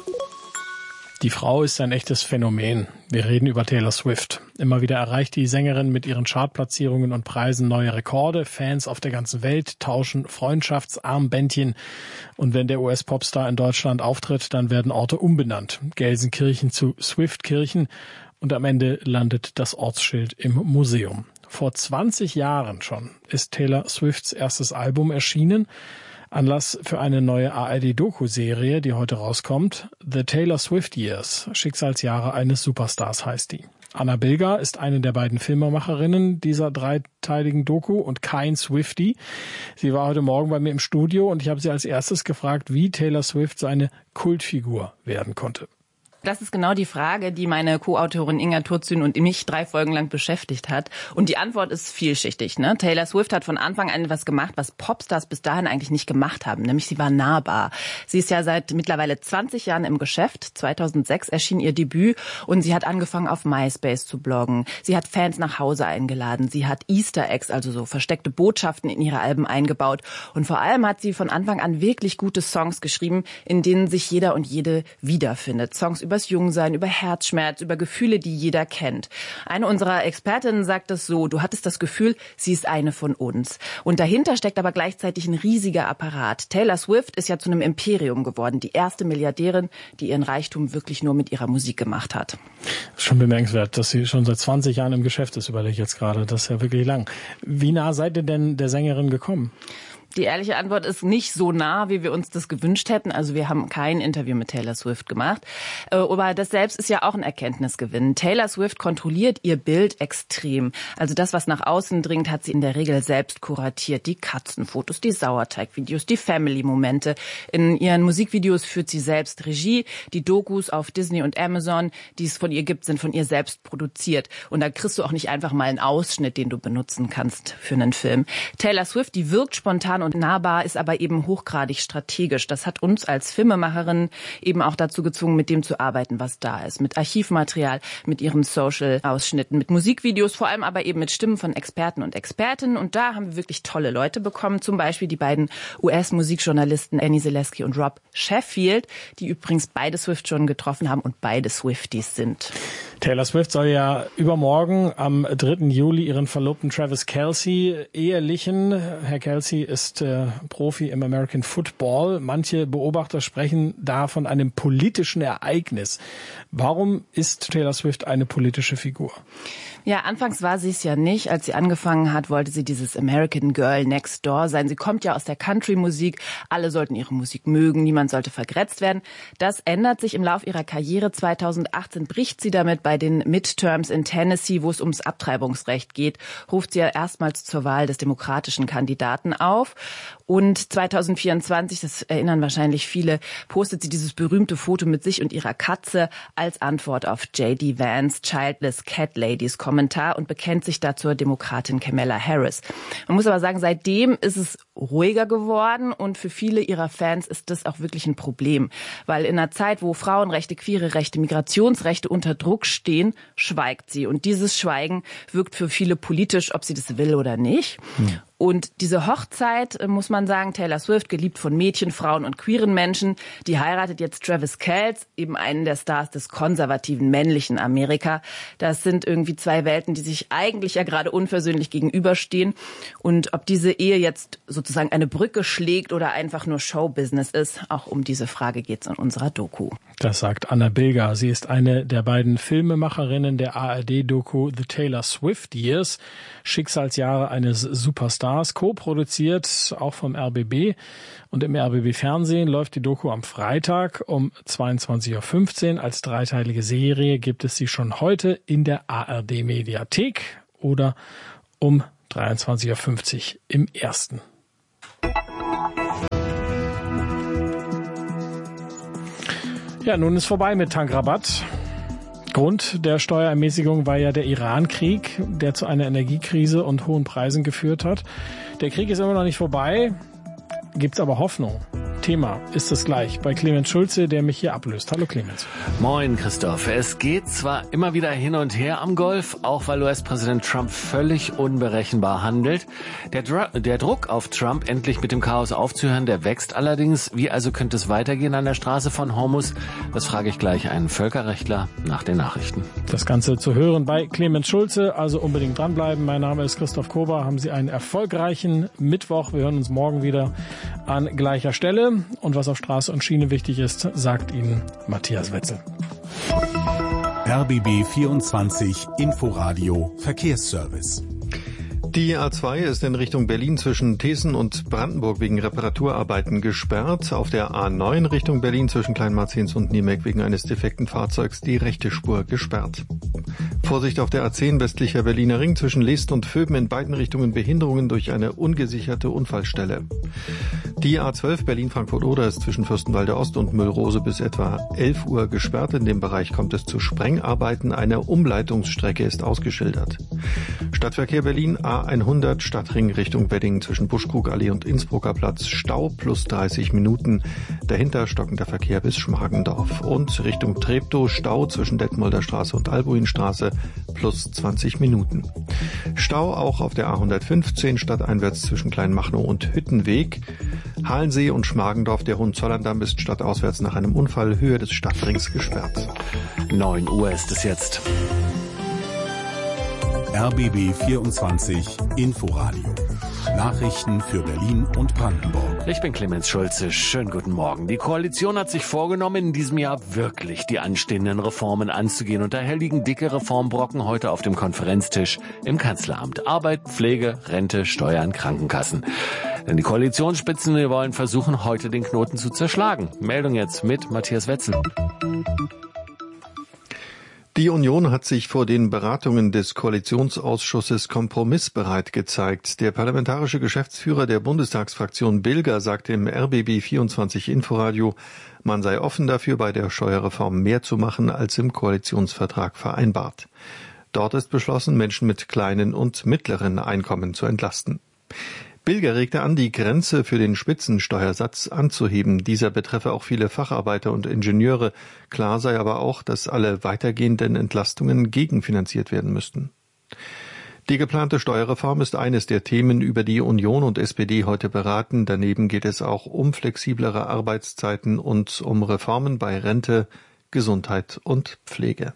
Die Frau ist ein echtes Phänomen. Wir reden über Taylor Swift. Immer wieder erreicht die Sängerin mit ihren Chartplatzierungen und Preisen neue Rekorde. Fans auf der ganzen Welt tauschen Freundschaftsarmbändchen. Und wenn der U S-Popstar in Deutschland auftritt, dann werden Orte umbenannt. Gelsenkirchen zu Swiftkirchen. Und am Ende landet das Ortsschild im Museum. Vor zwanzig Jahren schon ist Taylor Swifts erstes Album erschienen. Anlass für eine neue A R D-Doku-Serie, die heute rauskommt. The Taylor Swift Years, Schicksalsjahre eines Superstars heißt die. Anna Bilger ist eine der beiden Filmemacherinnen dieser dreiteiligen Doku und kein Swiftie. Sie war heute Morgen bei mir im Studio und ich habe sie als erstes gefragt, wie Taylor Swift so eine Kultfigur werden konnte. Das ist genau die Frage, die meine Co-Autorin Inga Turzün und mich drei Folgen lang beschäftigt hat. Und die Antwort ist vielschichtig. Ne? Taylor Swift hat von Anfang an etwas gemacht, was Popstars bis dahin eigentlich nicht gemacht haben. Nämlich sie war nahbar. Sie ist ja seit mittlerweile zwanzig Jahren im Geschäft. zweitausendsechs erschien ihr Debüt und sie hat angefangen auf MySpace zu bloggen. Sie hat Fans nach Hause eingeladen. Sie hat Easter Eggs, also so versteckte Botschaften in ihre Alben eingebaut. Und vor allem hat sie von Anfang an wirklich gute Songs geschrieben, in denen sich jeder und jede wiederfindet. Songs über übers Jungsein, über Herzschmerz, über Gefühle, die jeder kennt. Eine unserer Expertinnen sagt es so, du hattest das Gefühl, sie ist eine von uns. Und dahinter steckt aber gleichzeitig ein riesiger Apparat. Taylor Swift ist ja zu einem Imperium geworden, die erste Milliardärin, die ihren Reichtum wirklich nur mit ihrer Musik gemacht hat. Schon bemerkenswert, dass sie schon seit zwanzig Jahren im Geschäft ist, überlege ich jetzt gerade. Das ist ja wirklich lang. Wie nah seid ihr denn der Sängerin gekommen? Die ehrliche Antwort ist nicht so nah, wie wir uns das gewünscht hätten. Also wir haben kein Interview mit Taylor Swift gemacht. Aber das selbst ist ja auch ein Erkenntnisgewinn. Taylor Swift kontrolliert ihr Bild extrem. Also das, was nach außen dringt, hat sie in der Regel selbst kuratiert. Die Katzenfotos, die Sauerteigvideos, die Family-Momente. In ihren Musikvideos führt sie selbst Regie. Die Dokus auf Disney und Amazon, die es von ihr gibt, sind von ihr selbst produziert. Und da kriegst du auch nicht einfach mal einen Ausschnitt, den du benutzen kannst für einen Film. Taylor Swift, die wirkt spontan und nahbar, ist aber eben hochgradig strategisch. Das hat uns als Filmemacherin eben auch dazu gezwungen, mit dem zu arbeiten, was da ist. Mit Archivmaterial, mit ihren Social-Ausschnitten, mit Musikvideos, vor allem aber eben mit Stimmen von Experten und Expertinnen. Und da haben wir wirklich tolle Leute bekommen. Zum Beispiel die beiden U S-Musikjournalisten Annie Zaleski und Rob Sheffield, die übrigens beide Swift schon getroffen haben und beide Swifties sind. Taylor Swift soll ja übermorgen am dritten Juli ihren Verlobten Travis Kelce ehelichen. Herr Kelce ist äh, Profi im American Football. Manche Beobachter sprechen da von einem politischen Ereignis. Warum ist Taylor Swift eine politische Figur? Ja, anfangs war sie es ja nicht. Als sie angefangen hat, wollte sie dieses American Girl Next Door sein. Sie kommt ja aus der Country-Musik. Alle sollten ihre Musik mögen. Niemand sollte vergrätzt werden. Das ändert sich im Lauf ihrer Karriere. zweitausendachtzehn bricht sie damit bei den Midterms in Tennessee, wo es ums Abtreibungsrecht geht. Ruft sie ja erstmals zur Wahl des demokratischen Kandidaten auf. Und zweitausendvierundzwanzig, das erinnern wahrscheinlich viele, postet sie dieses berühmte Foto mit sich und ihrer Katze als Antwort auf J D Vance Childless Cat Ladies Kommentar und bekennt sich da zur Demokratin Kamala Harris. Man muss aber sagen, seitdem ist es ruhiger geworden und für viele ihrer Fans ist das auch wirklich ein Problem. Weil in einer Zeit, wo Frauenrechte, queere Rechte, Migrationsrechte unter Druck stehen, schweigt sie. Und dieses Schweigen wirkt für viele politisch, ob sie das will oder nicht. Ja. Und diese Hochzeit, muss man sagen, Taylor Swift, geliebt von Mädchen, Frauen und queeren Menschen, die heiratet jetzt Travis Kelce, eben einen der Stars des konservativen männlichen Amerika. Das sind irgendwie zwei Welten, die sich eigentlich ja gerade unversöhnlich gegenüberstehen. Und ob diese Ehe jetzt sozusagen eine Brücke schlägt oder einfach nur Showbusiness ist, auch um diese Frage geht's in unserer Doku. Das sagt Anna Bilger. Sie ist eine der beiden Filmemacherinnen der A R D-Doku The Taylor Swift Years, Schicksalsjahre eines Superstars, co-produziert auch vom R B B. Und im R B B-Fernsehen läuft die Doku am Freitag um zweiundzwanzig Uhr fünfzehn. Als dreiteilige Serie gibt es sie schon heute in der A R D-Mediathek oder um dreiundzwanzig Uhr fünfzig im Ersten. Ja, nun ist vorbei mit Tankrabatt. Grund der Steuerermäßigung war ja der Iran-Krieg, der zu einer Energiekrise und hohen Preisen geführt hat. Der Krieg ist immer noch nicht vorbei, gibt's aber Hoffnung. Thema ist das gleich bei Clemens Schulze, der mich hier ablöst. Hallo Clemens. Moin Christoph. Es geht zwar immer wieder hin und her am Golf, auch weil U S-Präsident Trump völlig unberechenbar handelt. Der, Dr- der Druck auf Trump, endlich mit dem Chaos aufzuhören, der wächst allerdings. Wie also könnte es weitergehen an der Straße von Hormuz? Das frage ich gleich einen Völkerrechtler nach den Nachrichten. Das Ganze zu hören bei Clemens Schulze, also unbedingt dranbleiben. Mein Name ist Christoph Kober. Haben Sie einen erfolgreichen Mittwoch. Wir hören uns morgen wieder an gleicher Stelle. Und was auf Straße und Schiene wichtig ist, sagt Ihnen Matthias Wetzel. R B B vierundzwanzig Inforadio Verkehrsservice. Die A zwei ist in Richtung Berlin zwischen Thesen und Brandenburg wegen Reparaturarbeiten gesperrt. Auf der A neun Richtung Berlin zwischen Kleinmarzens und Niemek wegen eines defekten Fahrzeugs die rechte Spur gesperrt. Vorsicht auf der A zehn westlicher Berliner Ring zwischen Leest und Vöben in beiden Richtungen Behinderungen durch eine ungesicherte Unfallstelle. Die A zwölf Berlin-Frankfurt-Oder ist zwischen Fürstenwalde Ost und Müllrose bis etwa elf Uhr gesperrt. In dem Bereich kommt es zu Sprengarbeiten. Eine Umleitungsstrecke ist ausgeschildert. Stadtverkehr Berlin A hundert Stadtring Richtung Wedding zwischen Buschkrugallee und Innsbrucker Platz. Stau plus dreißig Minuten. Dahinter stockender Verkehr bis Schmargendorf. Und Richtung Treptow Stau zwischen Detmolder Straße und Albuinstraße plus zwanzig Minuten. Stau auch auf der A hundertfünfzehn stadteinwärts zwischen Kleinmachnow und Hüttenweg. Halensee und Schmargendorf, der Hohenzollerndamm ist stadtauswärts nach einem Unfall Höhe des Stadtrings gesperrt. neun Uhr ist es jetzt. R B B vierundzwanzig Inforadio. Nachrichten für Berlin und Brandenburg. Ich bin Clemens Schulze. Schönen guten Morgen. Die Koalition hat sich vorgenommen, in diesem Jahr wirklich die anstehenden Reformen anzugehen. Und daher liegen dicke Reformbrocken heute auf dem Konferenztisch im Kanzleramt. Arbeit, Pflege, Rente, Steuern, Krankenkassen. Denn die Koalitionsspitzen die wollen versuchen, heute den Knoten zu zerschlagen. Meldung jetzt mit Matthias Wetzel. Die Union hat sich vor den Beratungen des Koalitionsausschusses kompromissbereit gezeigt. Der parlamentarische Geschäftsführer der Bundestagsfraktion Bilger sagte im R B B vierundzwanzig Inforadio, man sei offen dafür, bei der Steuerreform mehr zu machen, als im Koalitionsvertrag vereinbart. Dort ist beschlossen, Menschen mit kleinen und mittleren Einkommen zu entlasten. Bilger regte an, die Grenze für den Spitzensteuersatz anzuheben. Dieser betreffe auch viele Facharbeiter und Ingenieure. Klar sei aber auch, dass alle weitergehenden Entlastungen gegenfinanziert werden müssten. Die geplante Steuerreform ist eines der Themen, über die Union und S P D heute beraten. Daneben geht es auch um flexiblere Arbeitszeiten und um Reformen bei Rente, Gesundheit und Pflege.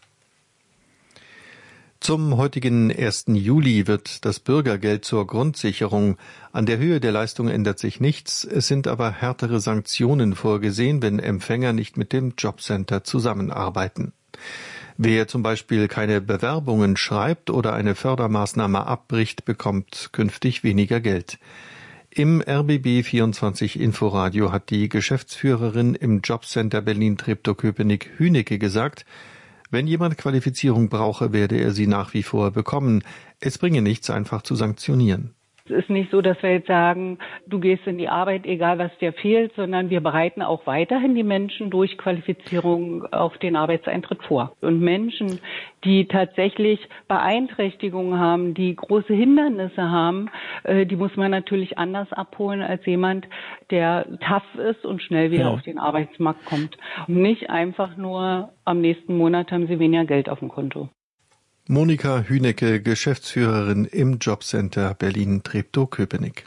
Zum heutigen ersten Juli wird das Bürgergeld zur Grundsicherung. An der Höhe der Leistung ändert sich nichts. Es sind aber härtere Sanktionen vorgesehen, wenn Empfänger nicht mit dem Jobcenter zusammenarbeiten. Wer zum Beispiel keine Bewerbungen schreibt oder eine Fördermaßnahme abbricht, bekommt künftig weniger Geld. Im R B B vierundzwanzig Inforadio hat die Geschäftsführerin im Jobcenter Berlin-Treptow-Köpenick Hünecke gesagt, wenn jemand Qualifizierung brauche, werde er sie nach wie vor bekommen. Es bringe nichts, einfach zu sanktionieren. Es ist nicht so, dass wir jetzt sagen, du gehst in die Arbeit, egal was dir fehlt, sondern wir bereiten auch weiterhin die Menschen durch Qualifizierung auf den Arbeitseintritt vor. Und Menschen, die tatsächlich Beeinträchtigungen haben, die große Hindernisse haben, die muss man natürlich anders abholen als jemand, der tough ist und schnell wieder ja. auf den Arbeitsmarkt kommt. Und nicht einfach nur am nächsten Monat haben sie weniger Geld auf dem Konto. Monika Hünecke, Geschäftsführerin im Jobcenter Berlin-Treptow-Köpenick.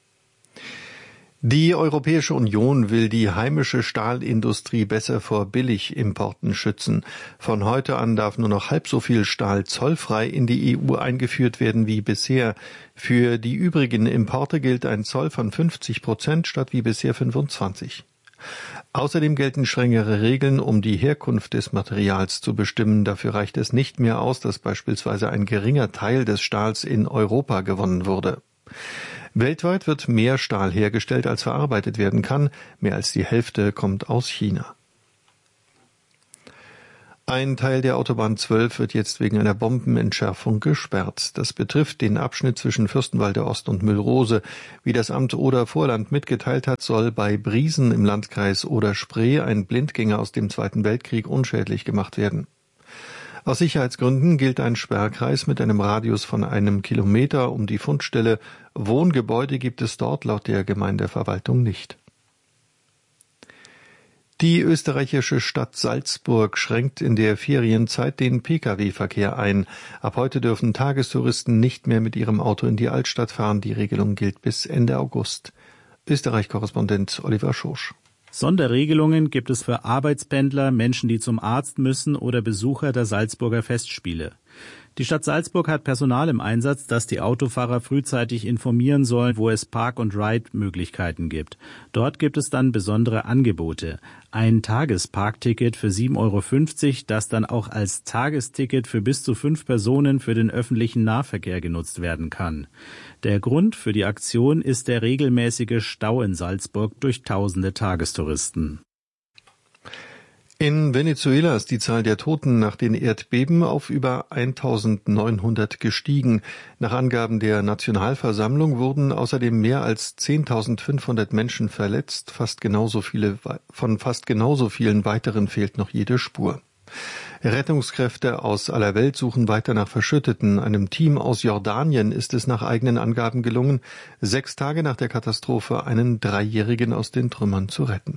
Die Europäische Union will die heimische Stahlindustrie besser vor Billigimporten schützen. Von heute an darf nur noch halb so viel Stahl zollfrei in die E U eingeführt werden wie bisher. Für die übrigen Importe gilt ein Zoll von fünfzig Prozent statt wie bisher fünfundzwanzig. Außerdem gelten strengere Regeln, um die Herkunft des Materials zu bestimmen. Dafür reicht es nicht mehr aus, dass beispielsweise ein geringer Teil des Stahls in Europa gewonnen wurde. Weltweit wird mehr Stahl hergestellt, als verarbeitet werden kann. Mehr als die Hälfte kommt aus China. Ein Teil der Autobahn zwölf wird jetzt wegen einer Bombenentschärfung gesperrt. Das betrifft den Abschnitt zwischen Fürstenwalde Ost und Müllrose. Wie das Amt Oder-Vorland mitgeteilt hat, soll bei Briesen im Landkreis Oder-Spree ein Blindgänger aus dem Zweiten Weltkrieg unschädlich gemacht werden. Aus Sicherheitsgründen gilt ein Sperrkreis mit einem Radius von einem Kilometer um die Fundstelle. Wohngebäude gibt es dort laut der Gemeindeverwaltung nicht. Die österreichische Stadt Salzburg schränkt in der Ferienzeit den Pkw-Verkehr ein. Ab heute dürfen Tagestouristen nicht mehr mit ihrem Auto in die Altstadt fahren. Die Regelung gilt bis Ende August. Österreich-Korrespondent Oliver Schorsch. Sonderregelungen gibt es für Arbeitspendler, Menschen, die zum Arzt müssen oder Besucher der Salzburger Festspiele. Die Stadt Salzburg hat Personal im Einsatz, das die Autofahrer frühzeitig informieren soll, wo es Park- und Ride-Möglichkeiten gibt. Dort gibt es dann besondere Angebote. Ein Tagesparkticket für sieben Euro fünfzig, das dann auch als Tagesticket für bis zu fünf Personen für den öffentlichen Nahverkehr genutzt werden kann. Der Grund für die Aktion ist der regelmäßige Stau in Salzburg durch tausende Tagestouristen. In Venezuela ist die Zahl der Toten nach den Erdbeben auf über eintausendneunhundert gestiegen. Nach Angaben der Nationalversammlung wurden außerdem mehr als zehntausendfünfhundert Menschen verletzt. Fast genauso viele, von fast genauso vielen weiteren fehlt noch jede Spur. Rettungskräfte aus aller Welt suchen weiter nach Verschütteten. Einem Team aus Jordanien ist es nach eigenen Angaben gelungen, sechs Tage nach der Katastrophe einen Dreijährigen aus den Trümmern zu retten.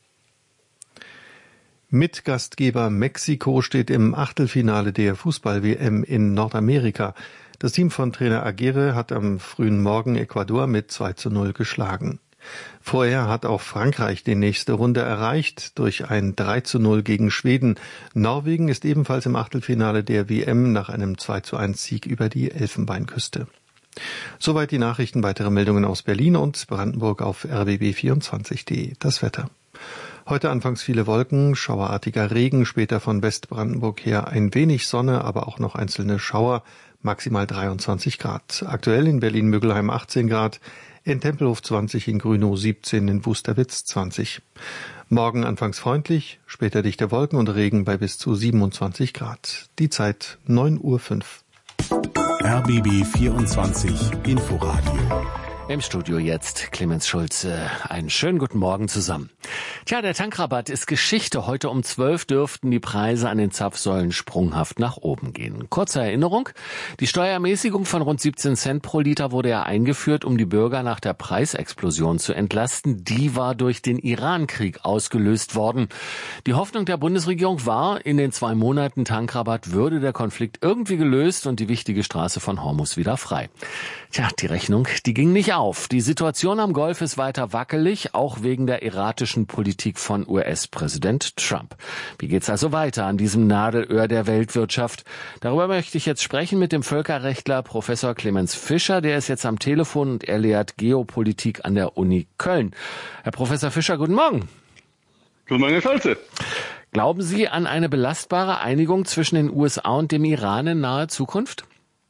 Mitgastgeber Mexiko steht im Achtelfinale der Fußball-W M in Nordamerika. Das Team von Trainer Aguirre hat am frühen Morgen Ecuador mit zwei zu null geschlagen. Vorher hat auch Frankreich die nächste Runde erreicht durch ein drei zu null gegen Schweden. Norwegen ist ebenfalls im Achtelfinale der W M nach einem zwei zu eins Sieg über die Elfenbeinküste. Soweit die Nachrichten. Weitere Meldungen aus Berlin und Brandenburg auf r b b vierundzwanzig punkt de. Das Wetter. Heute anfangs viele Wolken, schauerartiger Regen, später von Westbrandenburg her ein wenig Sonne, aber auch noch einzelne Schauer, maximal dreiundzwanzig Grad. Aktuell in Berlin-Müggelheim achtzehn Grad, in Tempelhof zwanzig, in Grünow siebzehn, in Wusterwitz zwanzig. Morgen anfangs freundlich, später dichte Wolken und Regen bei bis zu siebenundzwanzig Grad. Die Zeit neun Uhr fünf. R B B vierundzwanzig Inforadio. Im Studio jetzt Clemens Schulze. Einen schönen guten Morgen zusammen. Tja, der Tankrabatt ist Geschichte. Heute um zwölf dürften die Preise an den Zapfsäulen sprunghaft nach oben gehen. Kurze Erinnerung. Die Steuerermäßigung von rund siebzehn Cent pro Liter wurde ja eingeführt, um die Bürger nach der Preisexplosion zu entlasten. Die war durch den Iran-Krieg ausgelöst worden. Die Hoffnung der Bundesregierung war, in den zwei Monaten Tankrabatt würde der Konflikt irgendwie gelöst und die wichtige Straße von Hormuz wieder frei. Tja, die Rechnung, die ging nicht auf. Die Situation am Golf ist weiter wackelig, auch wegen der erratischen Politik von U S-Präsident Trump. Wie geht's also weiter an diesem Nadelöhr der Weltwirtschaft? Darüber möchte ich jetzt sprechen mit dem Völkerrechtler Professor Clemens Fischer. Der ist jetzt am Telefon und er lehrt Geopolitik an der Uni Köln. Herr Professor Fischer, guten Morgen. Guten Morgen, Herr Scholze. Glauben Sie an eine belastbare Einigung zwischen den U S A und dem Iran in naher Zukunft?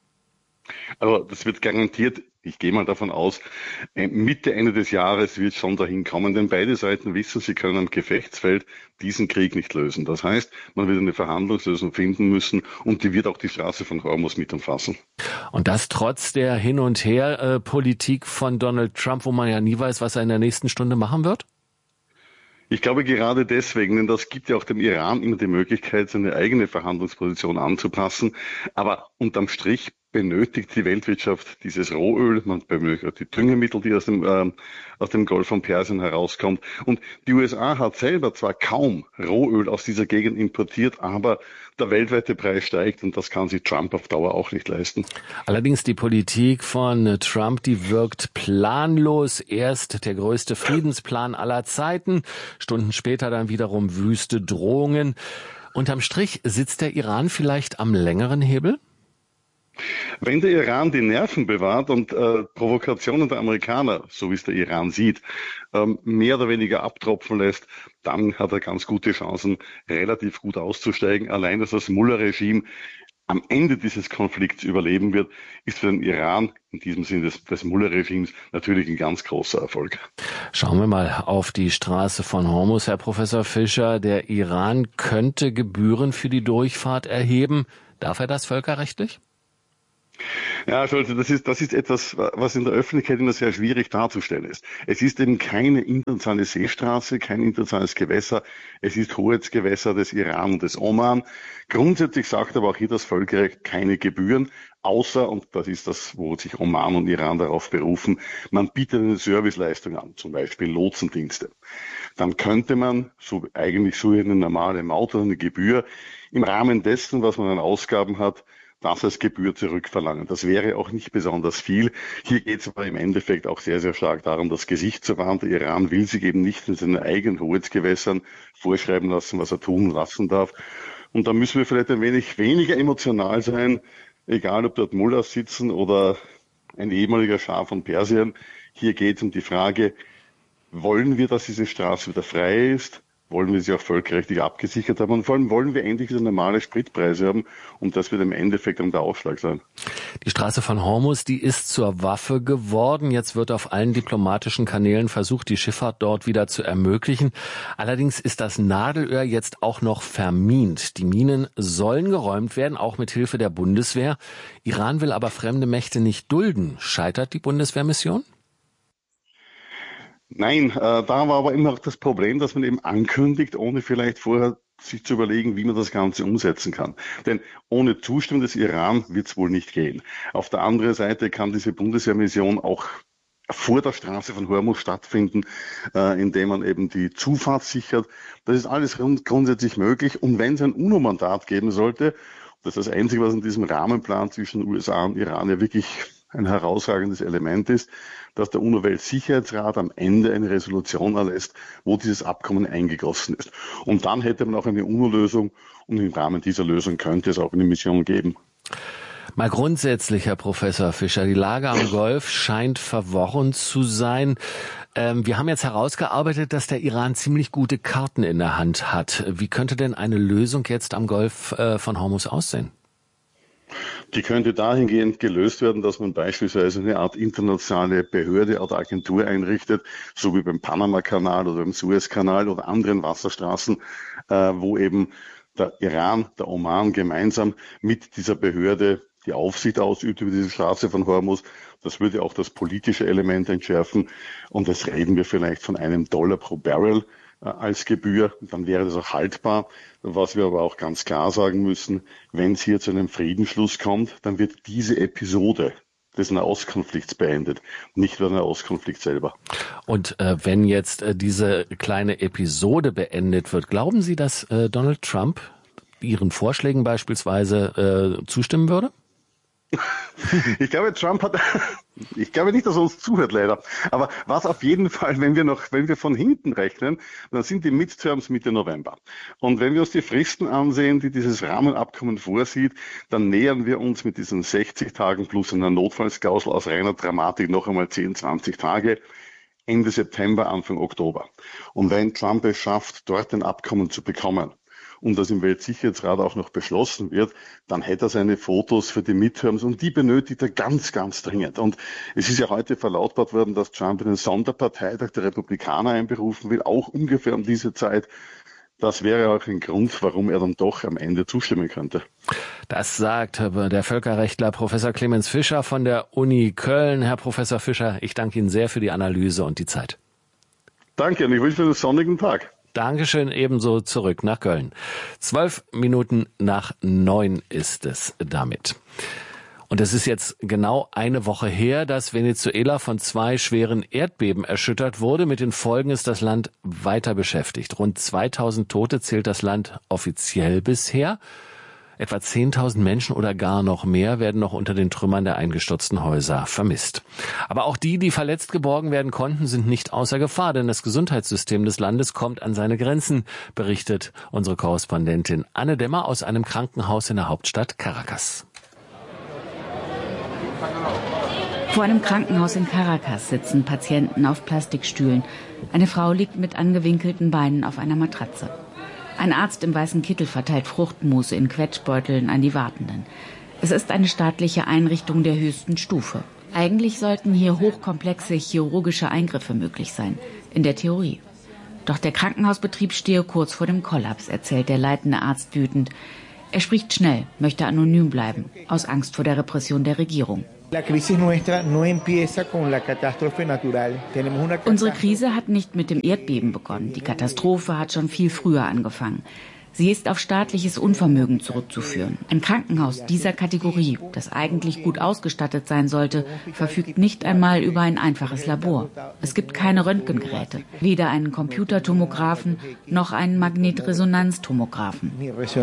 Also das wird garantiert, ich gehe mal davon aus, Mitte, Ende des Jahres wird es schon dahin kommen, denn beide Seiten wissen, sie können am Gefechtsfeld diesen Krieg nicht lösen. Das heißt, man wird eine Verhandlungslösung finden müssen und die wird auch die Straße von Hormuz mit umfassen. Und das trotz der Hin- und Her-Politik von Donald Trump, wo man ja nie weiß, was er in der nächsten Stunde machen wird? Ich glaube gerade deswegen, denn das gibt ja auch dem Iran immer die Möglichkeit, seine eigene Verhandlungsposition anzupassen. Aber unterm Strich benötigt die Weltwirtschaft dieses Rohöl, man benötigt die Düngemittel, die aus dem, äh, aus dem Golf von Persien herauskommt. Und die U S A hat selber zwar kaum Rohöl aus dieser Gegend importiert, aber der weltweite Preis steigt und das kann sich Trump auf Dauer auch nicht leisten. Allerdings die Politik von Trump, die wirkt planlos. Erst der größte Friedensplan aller Zeiten, Stunden später dann wiederum wüste Drohungen. Unterm Strich sitzt der Iran vielleicht am längeren Hebel? Wenn der Iran die Nerven bewahrt und äh, Provokationen der Amerikaner, so wie es der Iran sieht, ähm, mehr oder weniger abtropfen lässt, dann hat er ganz gute Chancen, relativ gut auszusteigen. Allein, dass das Mullah-Regime am Ende dieses Konflikts überleben wird, ist für den Iran in diesem Sinne des, des Mullah-Regimes natürlich ein ganz großer Erfolg. Schauen wir mal auf die Straße von Hormuz, Herr Professor Fischer. Der Iran könnte Gebühren für die Durchfahrt erheben. Darf er das völkerrechtlich? Ja, Scholze, das ist, das ist etwas, was in der Öffentlichkeit immer sehr schwierig darzustellen ist. Es ist eben keine internationale Seestraße, kein internationales Gewässer. Es ist Hoheitsgewässer des Iran und des Oman. Grundsätzlich sagt aber auch hier das Völkerrecht keine Gebühren, außer, und das ist das, wo sich Oman und Iran darauf berufen, man bietet eine Serviceleistung an, zum Beispiel Lotsendienste. Dann könnte man, so eigentlich so eine normale Maut oder eine Gebühr, im Rahmen dessen, was man an Ausgaben hat, das als Gebühr zurückverlangen. Das wäre auch nicht besonders viel. Hier geht es aber im Endeffekt auch sehr, sehr stark darum, das Gesicht zu wahren. Der Iran will sich eben nicht in seinen eigenen Hoheitsgewässern vorschreiben lassen, was er tun lassen darf. Und da müssen wir vielleicht ein wenig weniger emotional sein, egal ob dort Mullahs sitzen oder ein ehemaliger Schah von Persien. Hier geht es um die Frage, wollen wir, dass diese Straße wieder frei ist? Wollen wir sie auch völkerrechtlich abgesichert haben und vor allem wollen wir endlich wieder normale Spritpreise haben und das wird im Endeffekt dann der Ausschlag sein. Die Straße von Hormuz, die ist zur Waffe geworden. Jetzt wird auf allen diplomatischen Kanälen versucht, die Schifffahrt dort wieder zu ermöglichen. Allerdings ist das Nadelöhr jetzt auch noch vermint. Die Minen sollen geräumt werden, auch mit Hilfe der Bundeswehr. Iran will aber fremde Mächte nicht dulden. Scheitert die Bundeswehrmission? Nein, äh, da war aber immer auch das Problem, dass man eben ankündigt, ohne vielleicht vorher sich zu überlegen, wie man das Ganze umsetzen kann. Denn ohne Zustimmung des Iran wird es wohl nicht gehen. Auf der anderen Seite kann diese Bundeswehrmission auch vor der Straße von Hormuz stattfinden, äh, indem man eben die Zufahrt sichert. Das ist alles grund- grundsätzlich möglich. Und wenn es ein UNO-Mandat geben sollte, das ist das Einzige, was in diesem Rahmenplan zwischen U S A und Iran ja wirklich ein herausragendes Element ist, dass der UNO-Weltsicherheitsrat am Ende eine Resolution erlässt, wo dieses Abkommen eingegossen ist. Und dann hätte man auch eine UNO-Lösung und im Rahmen dieser Lösung könnte es auch eine Mission geben. Mal grundsätzlich, Herr Professor Fischer, die Lage am Golf scheint verworren zu sein. Ähm, wir haben jetzt herausgearbeitet, dass der Iran ziemlich gute Karten in der Hand hat. Wie könnte denn eine Lösung jetzt am Golf äh, von Hormuz aussehen? Die könnte dahingehend gelöst werden, dass man beispielsweise eine Art internationale Behörde oder Agentur einrichtet, so wie beim Panama-Kanal oder beim Suez-Kanal oder anderen Wasserstraßen, äh, wo eben der Iran, der Oman gemeinsam mit dieser Behörde die Aufsicht ausübt über diese Straße von Hormuz. Das würde auch das politische Element entschärfen. Und das reden wir vielleicht von einem Dollar pro Barrel äh, als Gebühr. Dann wäre das auch haltbar. Was wir aber auch ganz klar sagen müssen, wenn es hier zu einem Friedensschluss kommt, dann wird diese Episode des Nahostkonflikts beendet, nicht der Nahostkonflikt selber. Und äh, wenn jetzt äh, diese kleine Episode beendet wird, glauben Sie, dass äh, Donald Trump Ihren Vorschlägen beispielsweise äh, zustimmen würde? Ich glaube, Trump hat, ich glaube nicht, dass er uns zuhört, leider. Aber was auf jeden Fall, wenn wir noch, wenn wir von hinten rechnen, dann sind die Midterms Mitte November. Und wenn wir uns die Fristen ansehen, die dieses Rahmenabkommen vorsieht, dann nähern wir uns mit diesen sechzig Tagen plus einer Notfallsklausel aus reiner Dramatik noch einmal zehn, zwanzig Tage. Ende September, Anfang Oktober. Und wenn Trump es schafft, dort ein Abkommen zu bekommen, und das im Weltsicherheitsrat auch noch beschlossen wird, dann hätte er seine Fotos für die Midterms und die benötigt er ganz, ganz dringend. Und es ist ja heute verlautbart worden, dass Trump einen Sonderparteitag der Republikaner einberufen will, auch ungefähr um diese Zeit. Das wäre auch ein Grund, warum er dann doch am Ende zustimmen könnte. Das sagt der Völkerrechtler Professor Clemens Fischer von der Uni Köln. Herr Professor Fischer, ich danke Ihnen sehr für die Analyse und die Zeit. Danke und ich wünsche einen sonnigen Tag. Dankeschön, ebenso zurück nach Köln. Zwölf Minuten nach neun ist es damit. Und es ist jetzt genau eine Woche her, dass Venezuela von zwei schweren Erdbeben erschüttert wurde. Mit den Folgen ist das Land weiter beschäftigt. Rund zweitausend Tote zählt das Land offiziell bisher. Etwa zehntausend Menschen oder gar noch mehr werden noch unter den Trümmern der eingestürzten Häuser vermisst. Aber auch die, die verletzt geborgen werden konnten, sind nicht außer Gefahr, denn das Gesundheitssystem des Landes kommt an seine Grenzen, berichtet unsere Korrespondentin Anne Demmer aus einem Krankenhaus in der Hauptstadt Caracas. Vor einem Krankenhaus in Caracas sitzen Patienten auf Plastikstühlen. Eine Frau liegt mit angewinkelten Beinen auf einer Matratze. Ein Arzt im weißen Kittel verteilt Fruchtmus in Quetschbeuteln an die Wartenden. Es ist eine staatliche Einrichtung der höchsten Stufe. Eigentlich sollten hier hochkomplexe chirurgische Eingriffe möglich sein, in der Theorie. Doch der Krankenhausbetrieb stehe kurz vor dem Kollaps, erzählt der leitende Arzt wütend. Er spricht schnell, möchte anonym bleiben, aus Angst vor der Repression der Regierung. Unsere Krise hat nicht mit dem Erdbeben begonnen. Die Katastrophe hat schon viel früher angefangen. Sie ist auf staatliches Unvermögen zurückzuführen. Ein Krankenhaus dieser Kategorie, das eigentlich gut ausgestattet sein sollte, verfügt nicht einmal über ein einfaches Labor. Es gibt keine Röntgengeräte, weder einen Computertomographen noch einen Magnetresonanztomographen.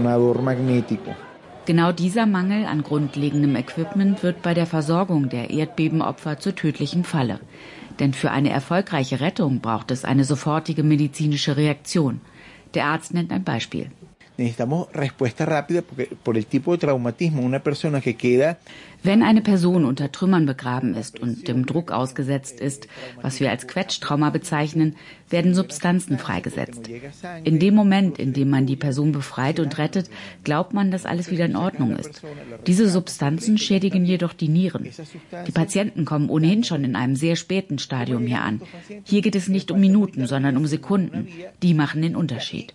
Genau dieser Mangel an grundlegendem Equipment wird bei der Versorgung der Erdbebenopfer zur tödlichen Falle. Denn für eine erfolgreiche Rettung braucht es eine sofortige medizinische Reaktion. Der Arzt nennt ein Beispiel. Wenn eine Person unter Trümmern begraben ist und dem Druck ausgesetzt ist, was wir als Quetschtrauma bezeichnen, werden Substanzen freigesetzt. In dem Moment, in dem man die Person befreit und rettet, glaubt man, dass alles wieder in Ordnung ist. Diese Substanzen schädigen jedoch die Nieren. Die Patienten kommen ohnehin schon in einem sehr späten Stadium hier an. Hier geht es nicht um Minuten, sondern um Sekunden. Die machen den Unterschied.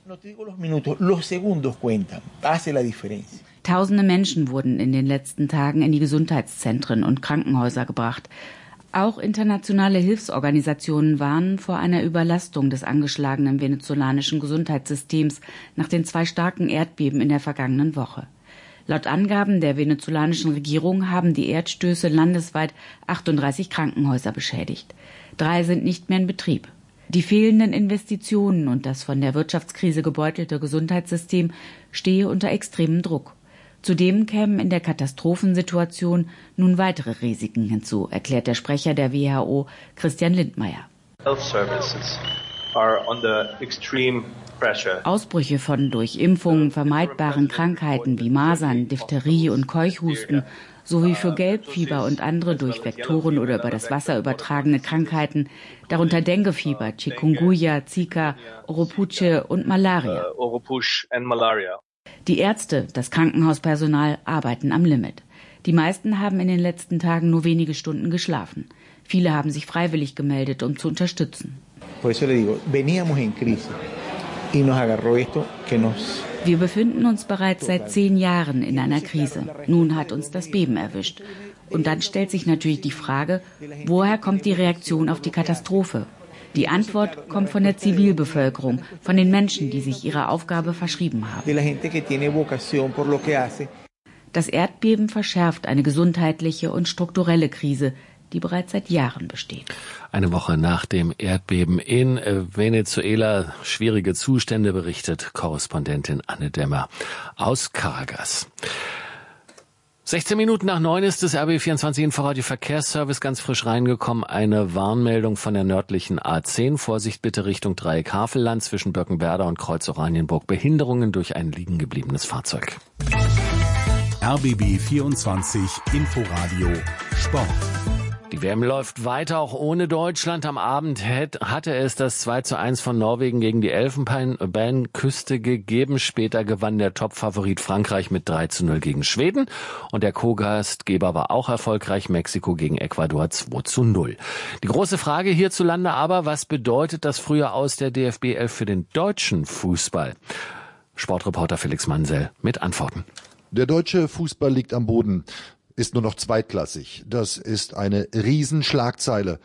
Tausende Menschen wurden in den letzten Tagen in die Gesundheitszentren und Krankenhäuser gebracht. Auch internationale Hilfsorganisationen warnen vor einer Überlastung des angeschlagenen venezolanischen Gesundheitssystems nach den zwei starken Erdbeben in der vergangenen Woche. Laut Angaben der venezolanischen Regierung haben die Erdstöße landesweit achtunddreißig Krankenhäuser beschädigt. Drei sind nicht mehr in Betrieb. Die fehlenden Investitionen und das von der Wirtschaftskrise gebeutelte Gesundheitssystem stehe unter extremem Druck. Zudem kämen in der Katastrophensituation nun weitere Risiken hinzu, erklärt der Sprecher der W H O, Christian Lindmeier. Ausbrüche von durch Impfungen vermeidbaren Krankheiten wie Masern, Diphtherie und Keuchhusten sowie für Gelbfieber und andere durch Vektoren oder über das Wasser übertragene Krankheiten, darunter Denguefieber, Chikungunya, Zika, Oropuche und Malaria. Die Ärzte, das Krankenhauspersonal arbeiten am Limit. Die meisten haben in den letzten Tagen nur wenige Stunden geschlafen. Viele haben sich freiwillig gemeldet, um zu unterstützen. Wir befinden uns bereits seit zehn Jahren in einer Krise. Nun hat uns das Beben erwischt. Und dann stellt sich natürlich die Frage, woher kommt die Reaktion auf die Katastrophe? Die Antwort kommt von der Zivilbevölkerung, von den Menschen, die sich ihrer Aufgabe verschrieben haben. Das Erdbeben verschärft eine gesundheitliche und strukturelle Krise, die bereits seit Jahren besteht. Eine Woche nach dem Erdbeben in Venezuela, schwierige Zustände, berichtet Korrespondentin Anne Demmer aus Caracas. sechzehn Minuten nach neun ist das R B vierundzwanzig Inforadio Verkehrsservice ganz frisch reingekommen. Eine Warnmeldung von der nördlichen A zehn. Vorsicht bitte Richtung Dreieck Havelland zwischen Böckenwerda und Kreuz Oranienburg. Behinderungen durch ein liegen gebliebenes Fahrzeug. R B B vierundzwanzig Inforadio Sport. Die W M läuft weiter, auch ohne Deutschland. Am Abend hatte es das zwei zu eins von Norwegen gegen die Elfenbeinküste gegeben. Später gewann der Topfavorit Frankreich mit drei zu null gegen Schweden. Und der Co-Gastgeber war auch erfolgreich, Mexiko gegen Ecuador zwei zu null. Die große Frage hierzulande aber, was bedeutet das frühe Aus der D F B elf für den deutschen Fußball? Sportreporter Felix Mansell mit Antworten. Der deutsche Fußball liegt am Boden, ist nur noch zweitklassig. Das ist eine Riesenschlagzeile.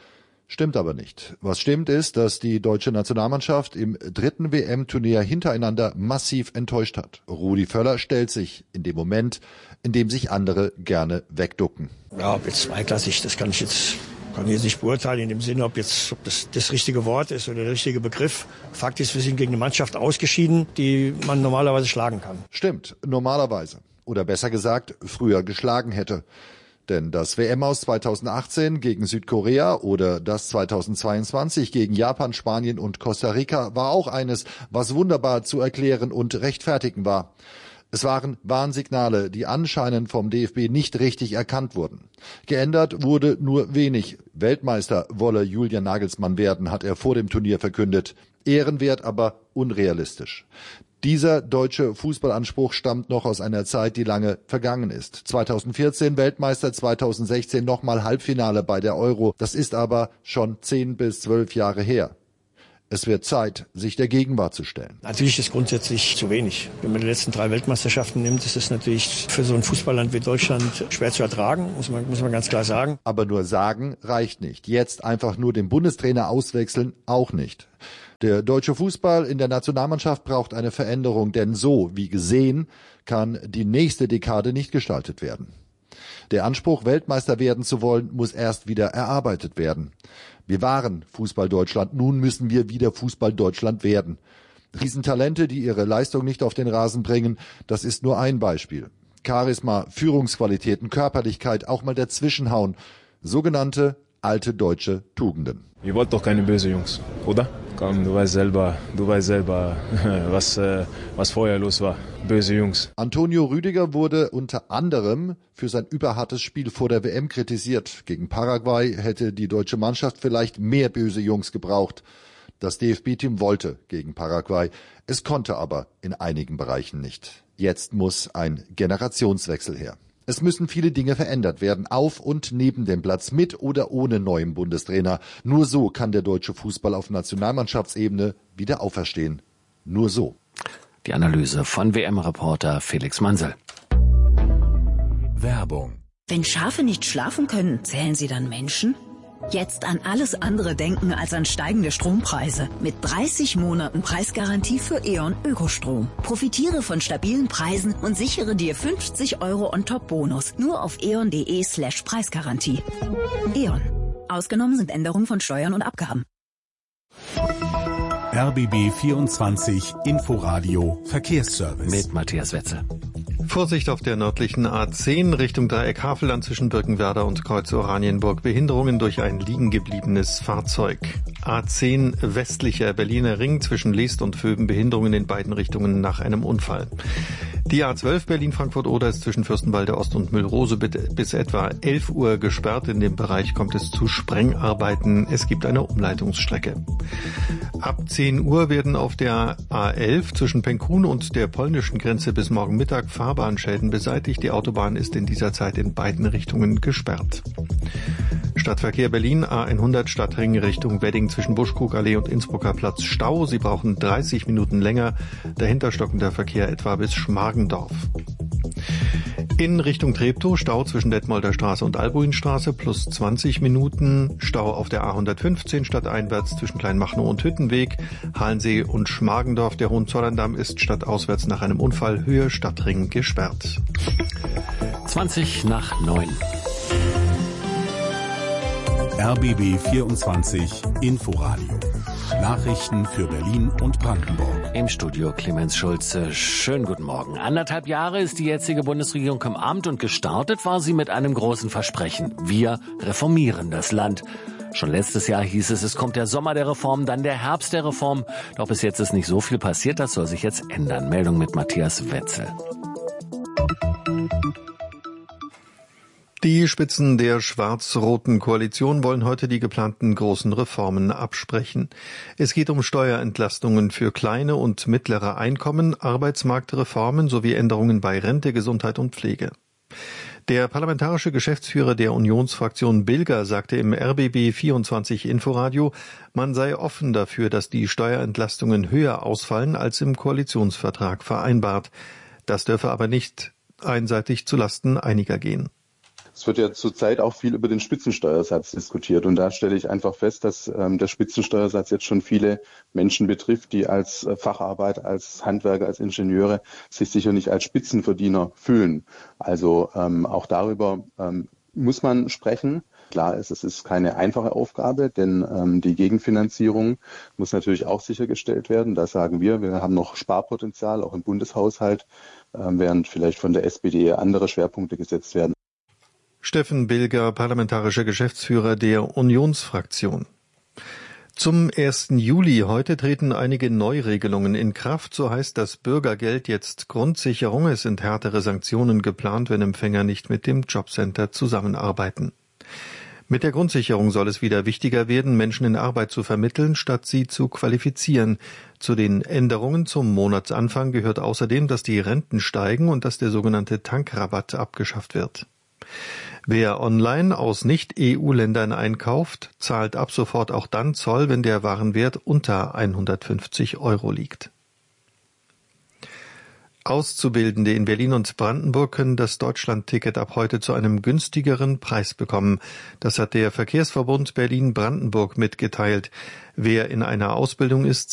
Stimmt aber nicht. Was stimmt ist, dass die deutsche Nationalmannschaft im dritten W M-Turnier hintereinander massiv enttäuscht hat. Rudi Völler stellt sich in dem Moment, in dem sich andere gerne wegducken. Ja, ob jetzt zweiklassig, das kann ich jetzt, kann ich jetzt nicht beurteilen in dem Sinne, ob jetzt ob das das richtige Wort ist oder der richtige Begriff. Fakt ist, wir sind gegen eine Mannschaft ausgeschieden, die man normalerweise schlagen kann. Stimmt, normalerweise. Oder besser gesagt, früher geschlagen hätte. Denn das W M aus zweitausendachtzehn gegen Südkorea oder das zweitausendzweiundzwanzig gegen Japan, Spanien und Costa Rica war auch eines, was wunderbar zu erklären und rechtfertigen war. Es waren Warnsignale, die anscheinend vom D F B nicht richtig erkannt wurden. Geändert wurde nur wenig. Weltmeister wolle Julian Nagelsmann werden, hat er vor dem Turnier verkündet. Ehrenwert, aber unrealistisch. Dieser deutsche Fußballanspruch stammt noch aus einer Zeit, die lange vergangen ist. zweitausendvierzehn Weltmeister, zweitausendsechzehn nochmal Halbfinale bei der Euro. Das ist aber schon zehn bis zwölf Jahre her. Es wird Zeit, sich der Gegenwart zu stellen. Natürlich ist es grundsätzlich zu wenig. Wenn man die letzten drei Weltmeisterschaften nimmt, ist es natürlich für so ein Fußballland wie Deutschland schwer zu ertragen, muss man, muss man ganz klar sagen. Aber nur sagen reicht nicht. Jetzt einfach nur den Bundestrainer auswechseln auch nicht. Der deutsche Fußball in der Nationalmannschaft braucht eine Veränderung, denn so wie gesehen kann die nächste Dekade nicht gestaltet werden. Der Anspruch, Weltmeister werden zu wollen, muss erst wieder erarbeitet werden. Wir waren Fußball-Deutschland, nun müssen wir wieder Fußball-Deutschland werden. Riesentalente, die ihre Leistung nicht auf den Rasen bringen, das ist nur ein Beispiel. Charisma, Führungsqualitäten, Körperlichkeit, auch mal dazwischenhauen. Sogenannte alte deutsche Tugenden. Ihr wollt doch keine böse Jungs, oder? Komm, du weißt selber, du weißt selber, was, äh, was vorher los war. Böse Jungs. Antonio Rüdiger wurde unter anderem für sein überhartes Spiel vor der W M kritisiert. Gegen Paraguay hätte die deutsche Mannschaft vielleicht mehr böse Jungs gebraucht. Das D F B-Team wollte gegen Paraguay. Es konnte aber in einigen Bereichen nicht. Jetzt muss ein Generationswechsel her. Es müssen viele Dinge verändert werden, auf und neben dem Platz, mit oder ohne neuen Bundestrainer. Nur so kann der deutsche Fußball auf Nationalmannschaftsebene wieder auferstehen. Nur so. Die Analyse von W M-Reporter Felix Mansel. Werbung. Wenn Schafe nicht schlafen können, zählen sie dann Menschen? Jetzt an alles andere denken als an steigende Strompreise. Mit dreißig Monaten Preisgarantie für E.ON Ökostrom. Profitiere von stabilen Preisen und sichere dir fünfzig Euro on-top-Bonus. Nur auf eon.de slash Preisgarantie. E.ON. Ausgenommen sind Änderungen von Steuern und Abgaben. R B B vierundzwanzig Inforadio Verkehrsservice. Mit Matthias Wetzel. Vorsicht auf der nördlichen A zehn Richtung Dreieck Havelland zwischen Birkenwerder und Kreuz Oranienburg. Behinderungen durch ein liegen gebliebenes Fahrzeug. A zehn westlicher Berliner Ring zwischen Leest und Vöben. Behinderungen in beiden Richtungen nach einem Unfall. Die A zwölf Berlin-Frankfurt-Oder ist zwischen Fürstenwalde Ost und Müllrose bis etwa elf Uhr gesperrt. In dem Bereich kommt es zu Sprengarbeiten. Es gibt eine Umleitungsstrecke. Ab zehn Uhr werden auf der A elf zwischen Penkun und der polnischen Grenze bis morgen Mittag Fahrbahnschäden beseitigt. Die Autobahn ist in dieser Zeit in beiden Richtungen gesperrt. Stadtverkehr Berlin, A hundert Stadtring Richtung Wedding zwischen Buschkrugallee und Innsbrucker Platz Stau. Sie brauchen dreißig Minuten länger. Dahinter stockender Verkehr etwa bis Schmargendorf. In Richtung Treptow Stau zwischen Detmolder Straße und Albuinstraße plus zwanzig Minuten. Stau auf der A hundertfünfzehn stadteinwärts zwischen Kleinmachnow und Hüttenweg. Halensee und Schmargendorf. Der Hohenzollerndamm ist stadtauswärts nach einem Unfall Höhe Stadtring gesperrt. zwanzig nach neun. R B B vierundzwanzig Inforadio. Nachrichten für Berlin und Brandenburg. Im Studio Clemens Schulze. Schönen guten Morgen. Anderthalb Jahre ist die jetzige Bundesregierung im Amt und gestartet war sie mit einem großen Versprechen. Wir reformieren das Land. Schon letztes Jahr hieß es, es kommt der Sommer der Reform, dann der Herbst der Reform. Doch bis jetzt ist nicht so viel passiert, das soll sich jetzt ändern. Meldung mit Matthias Wetzel. Die Spitzen der schwarz-roten Koalition wollen heute die geplanten großen Reformen absprechen. Es geht um Steuerentlastungen für kleine und mittlere Einkommen, Arbeitsmarktreformen sowie Änderungen bei Rente, Gesundheit und Pflege. Der parlamentarische Geschäftsführer der Unionsfraktion Bilger sagte im R B B vierundzwanzig Inforadio, man sei offen dafür, dass die Steuerentlastungen höher ausfallen als im Koalitionsvertrag vereinbart. Das dürfe aber nicht einseitig zulasten einiger gehen. Es wird ja zurzeit auch viel über den Spitzensteuersatz diskutiert und da stelle ich einfach fest, dass ähm, der Spitzensteuersatz jetzt schon viele Menschen betrifft, die als äh, Facharbeiter, als Handwerker, als Ingenieure sich sicher nicht als Spitzenverdiener fühlen. Also ähm, auch darüber ähm, muss man sprechen. Klar ist, es ist keine einfache Aufgabe, denn ähm, die Gegenfinanzierung muss natürlich auch sichergestellt werden. Da sagen wir, wir haben noch Sparpotenzial, auch im Bundeshaushalt, äh, während vielleicht von der S P D andere Schwerpunkte gesetzt werden. Steffen Bilger, parlamentarischer Geschäftsführer der Unionsfraktion. Zum ersten Juli heute treten einige Neuregelungen in Kraft. So heißt das Bürgergeld jetzt Grundsicherung. Es sind härtere Sanktionen geplant, wenn Empfänger nicht mit dem Jobcenter zusammenarbeiten. Mit der Grundsicherung soll es wieder wichtiger werden, Menschen in Arbeit zu vermitteln, statt sie zu qualifizieren. Zu den Änderungen zum Monatsanfang gehört außerdem, dass die Renten steigen und dass der sogenannte Tankrabatt abgeschafft wird. Wer online aus Nicht-E U-Ländern einkauft, zahlt ab sofort auch dann Zoll, wenn der Warenwert unter hundertfünfzig Euro liegt. Auszubildende in Berlin und Brandenburg können das Deutschland-Ticket ab heute zu einem günstigeren Preis bekommen. Das hat der Verkehrsverbund Berlin-Brandenburg mitgeteilt. Wer in einer Ausbildung ist,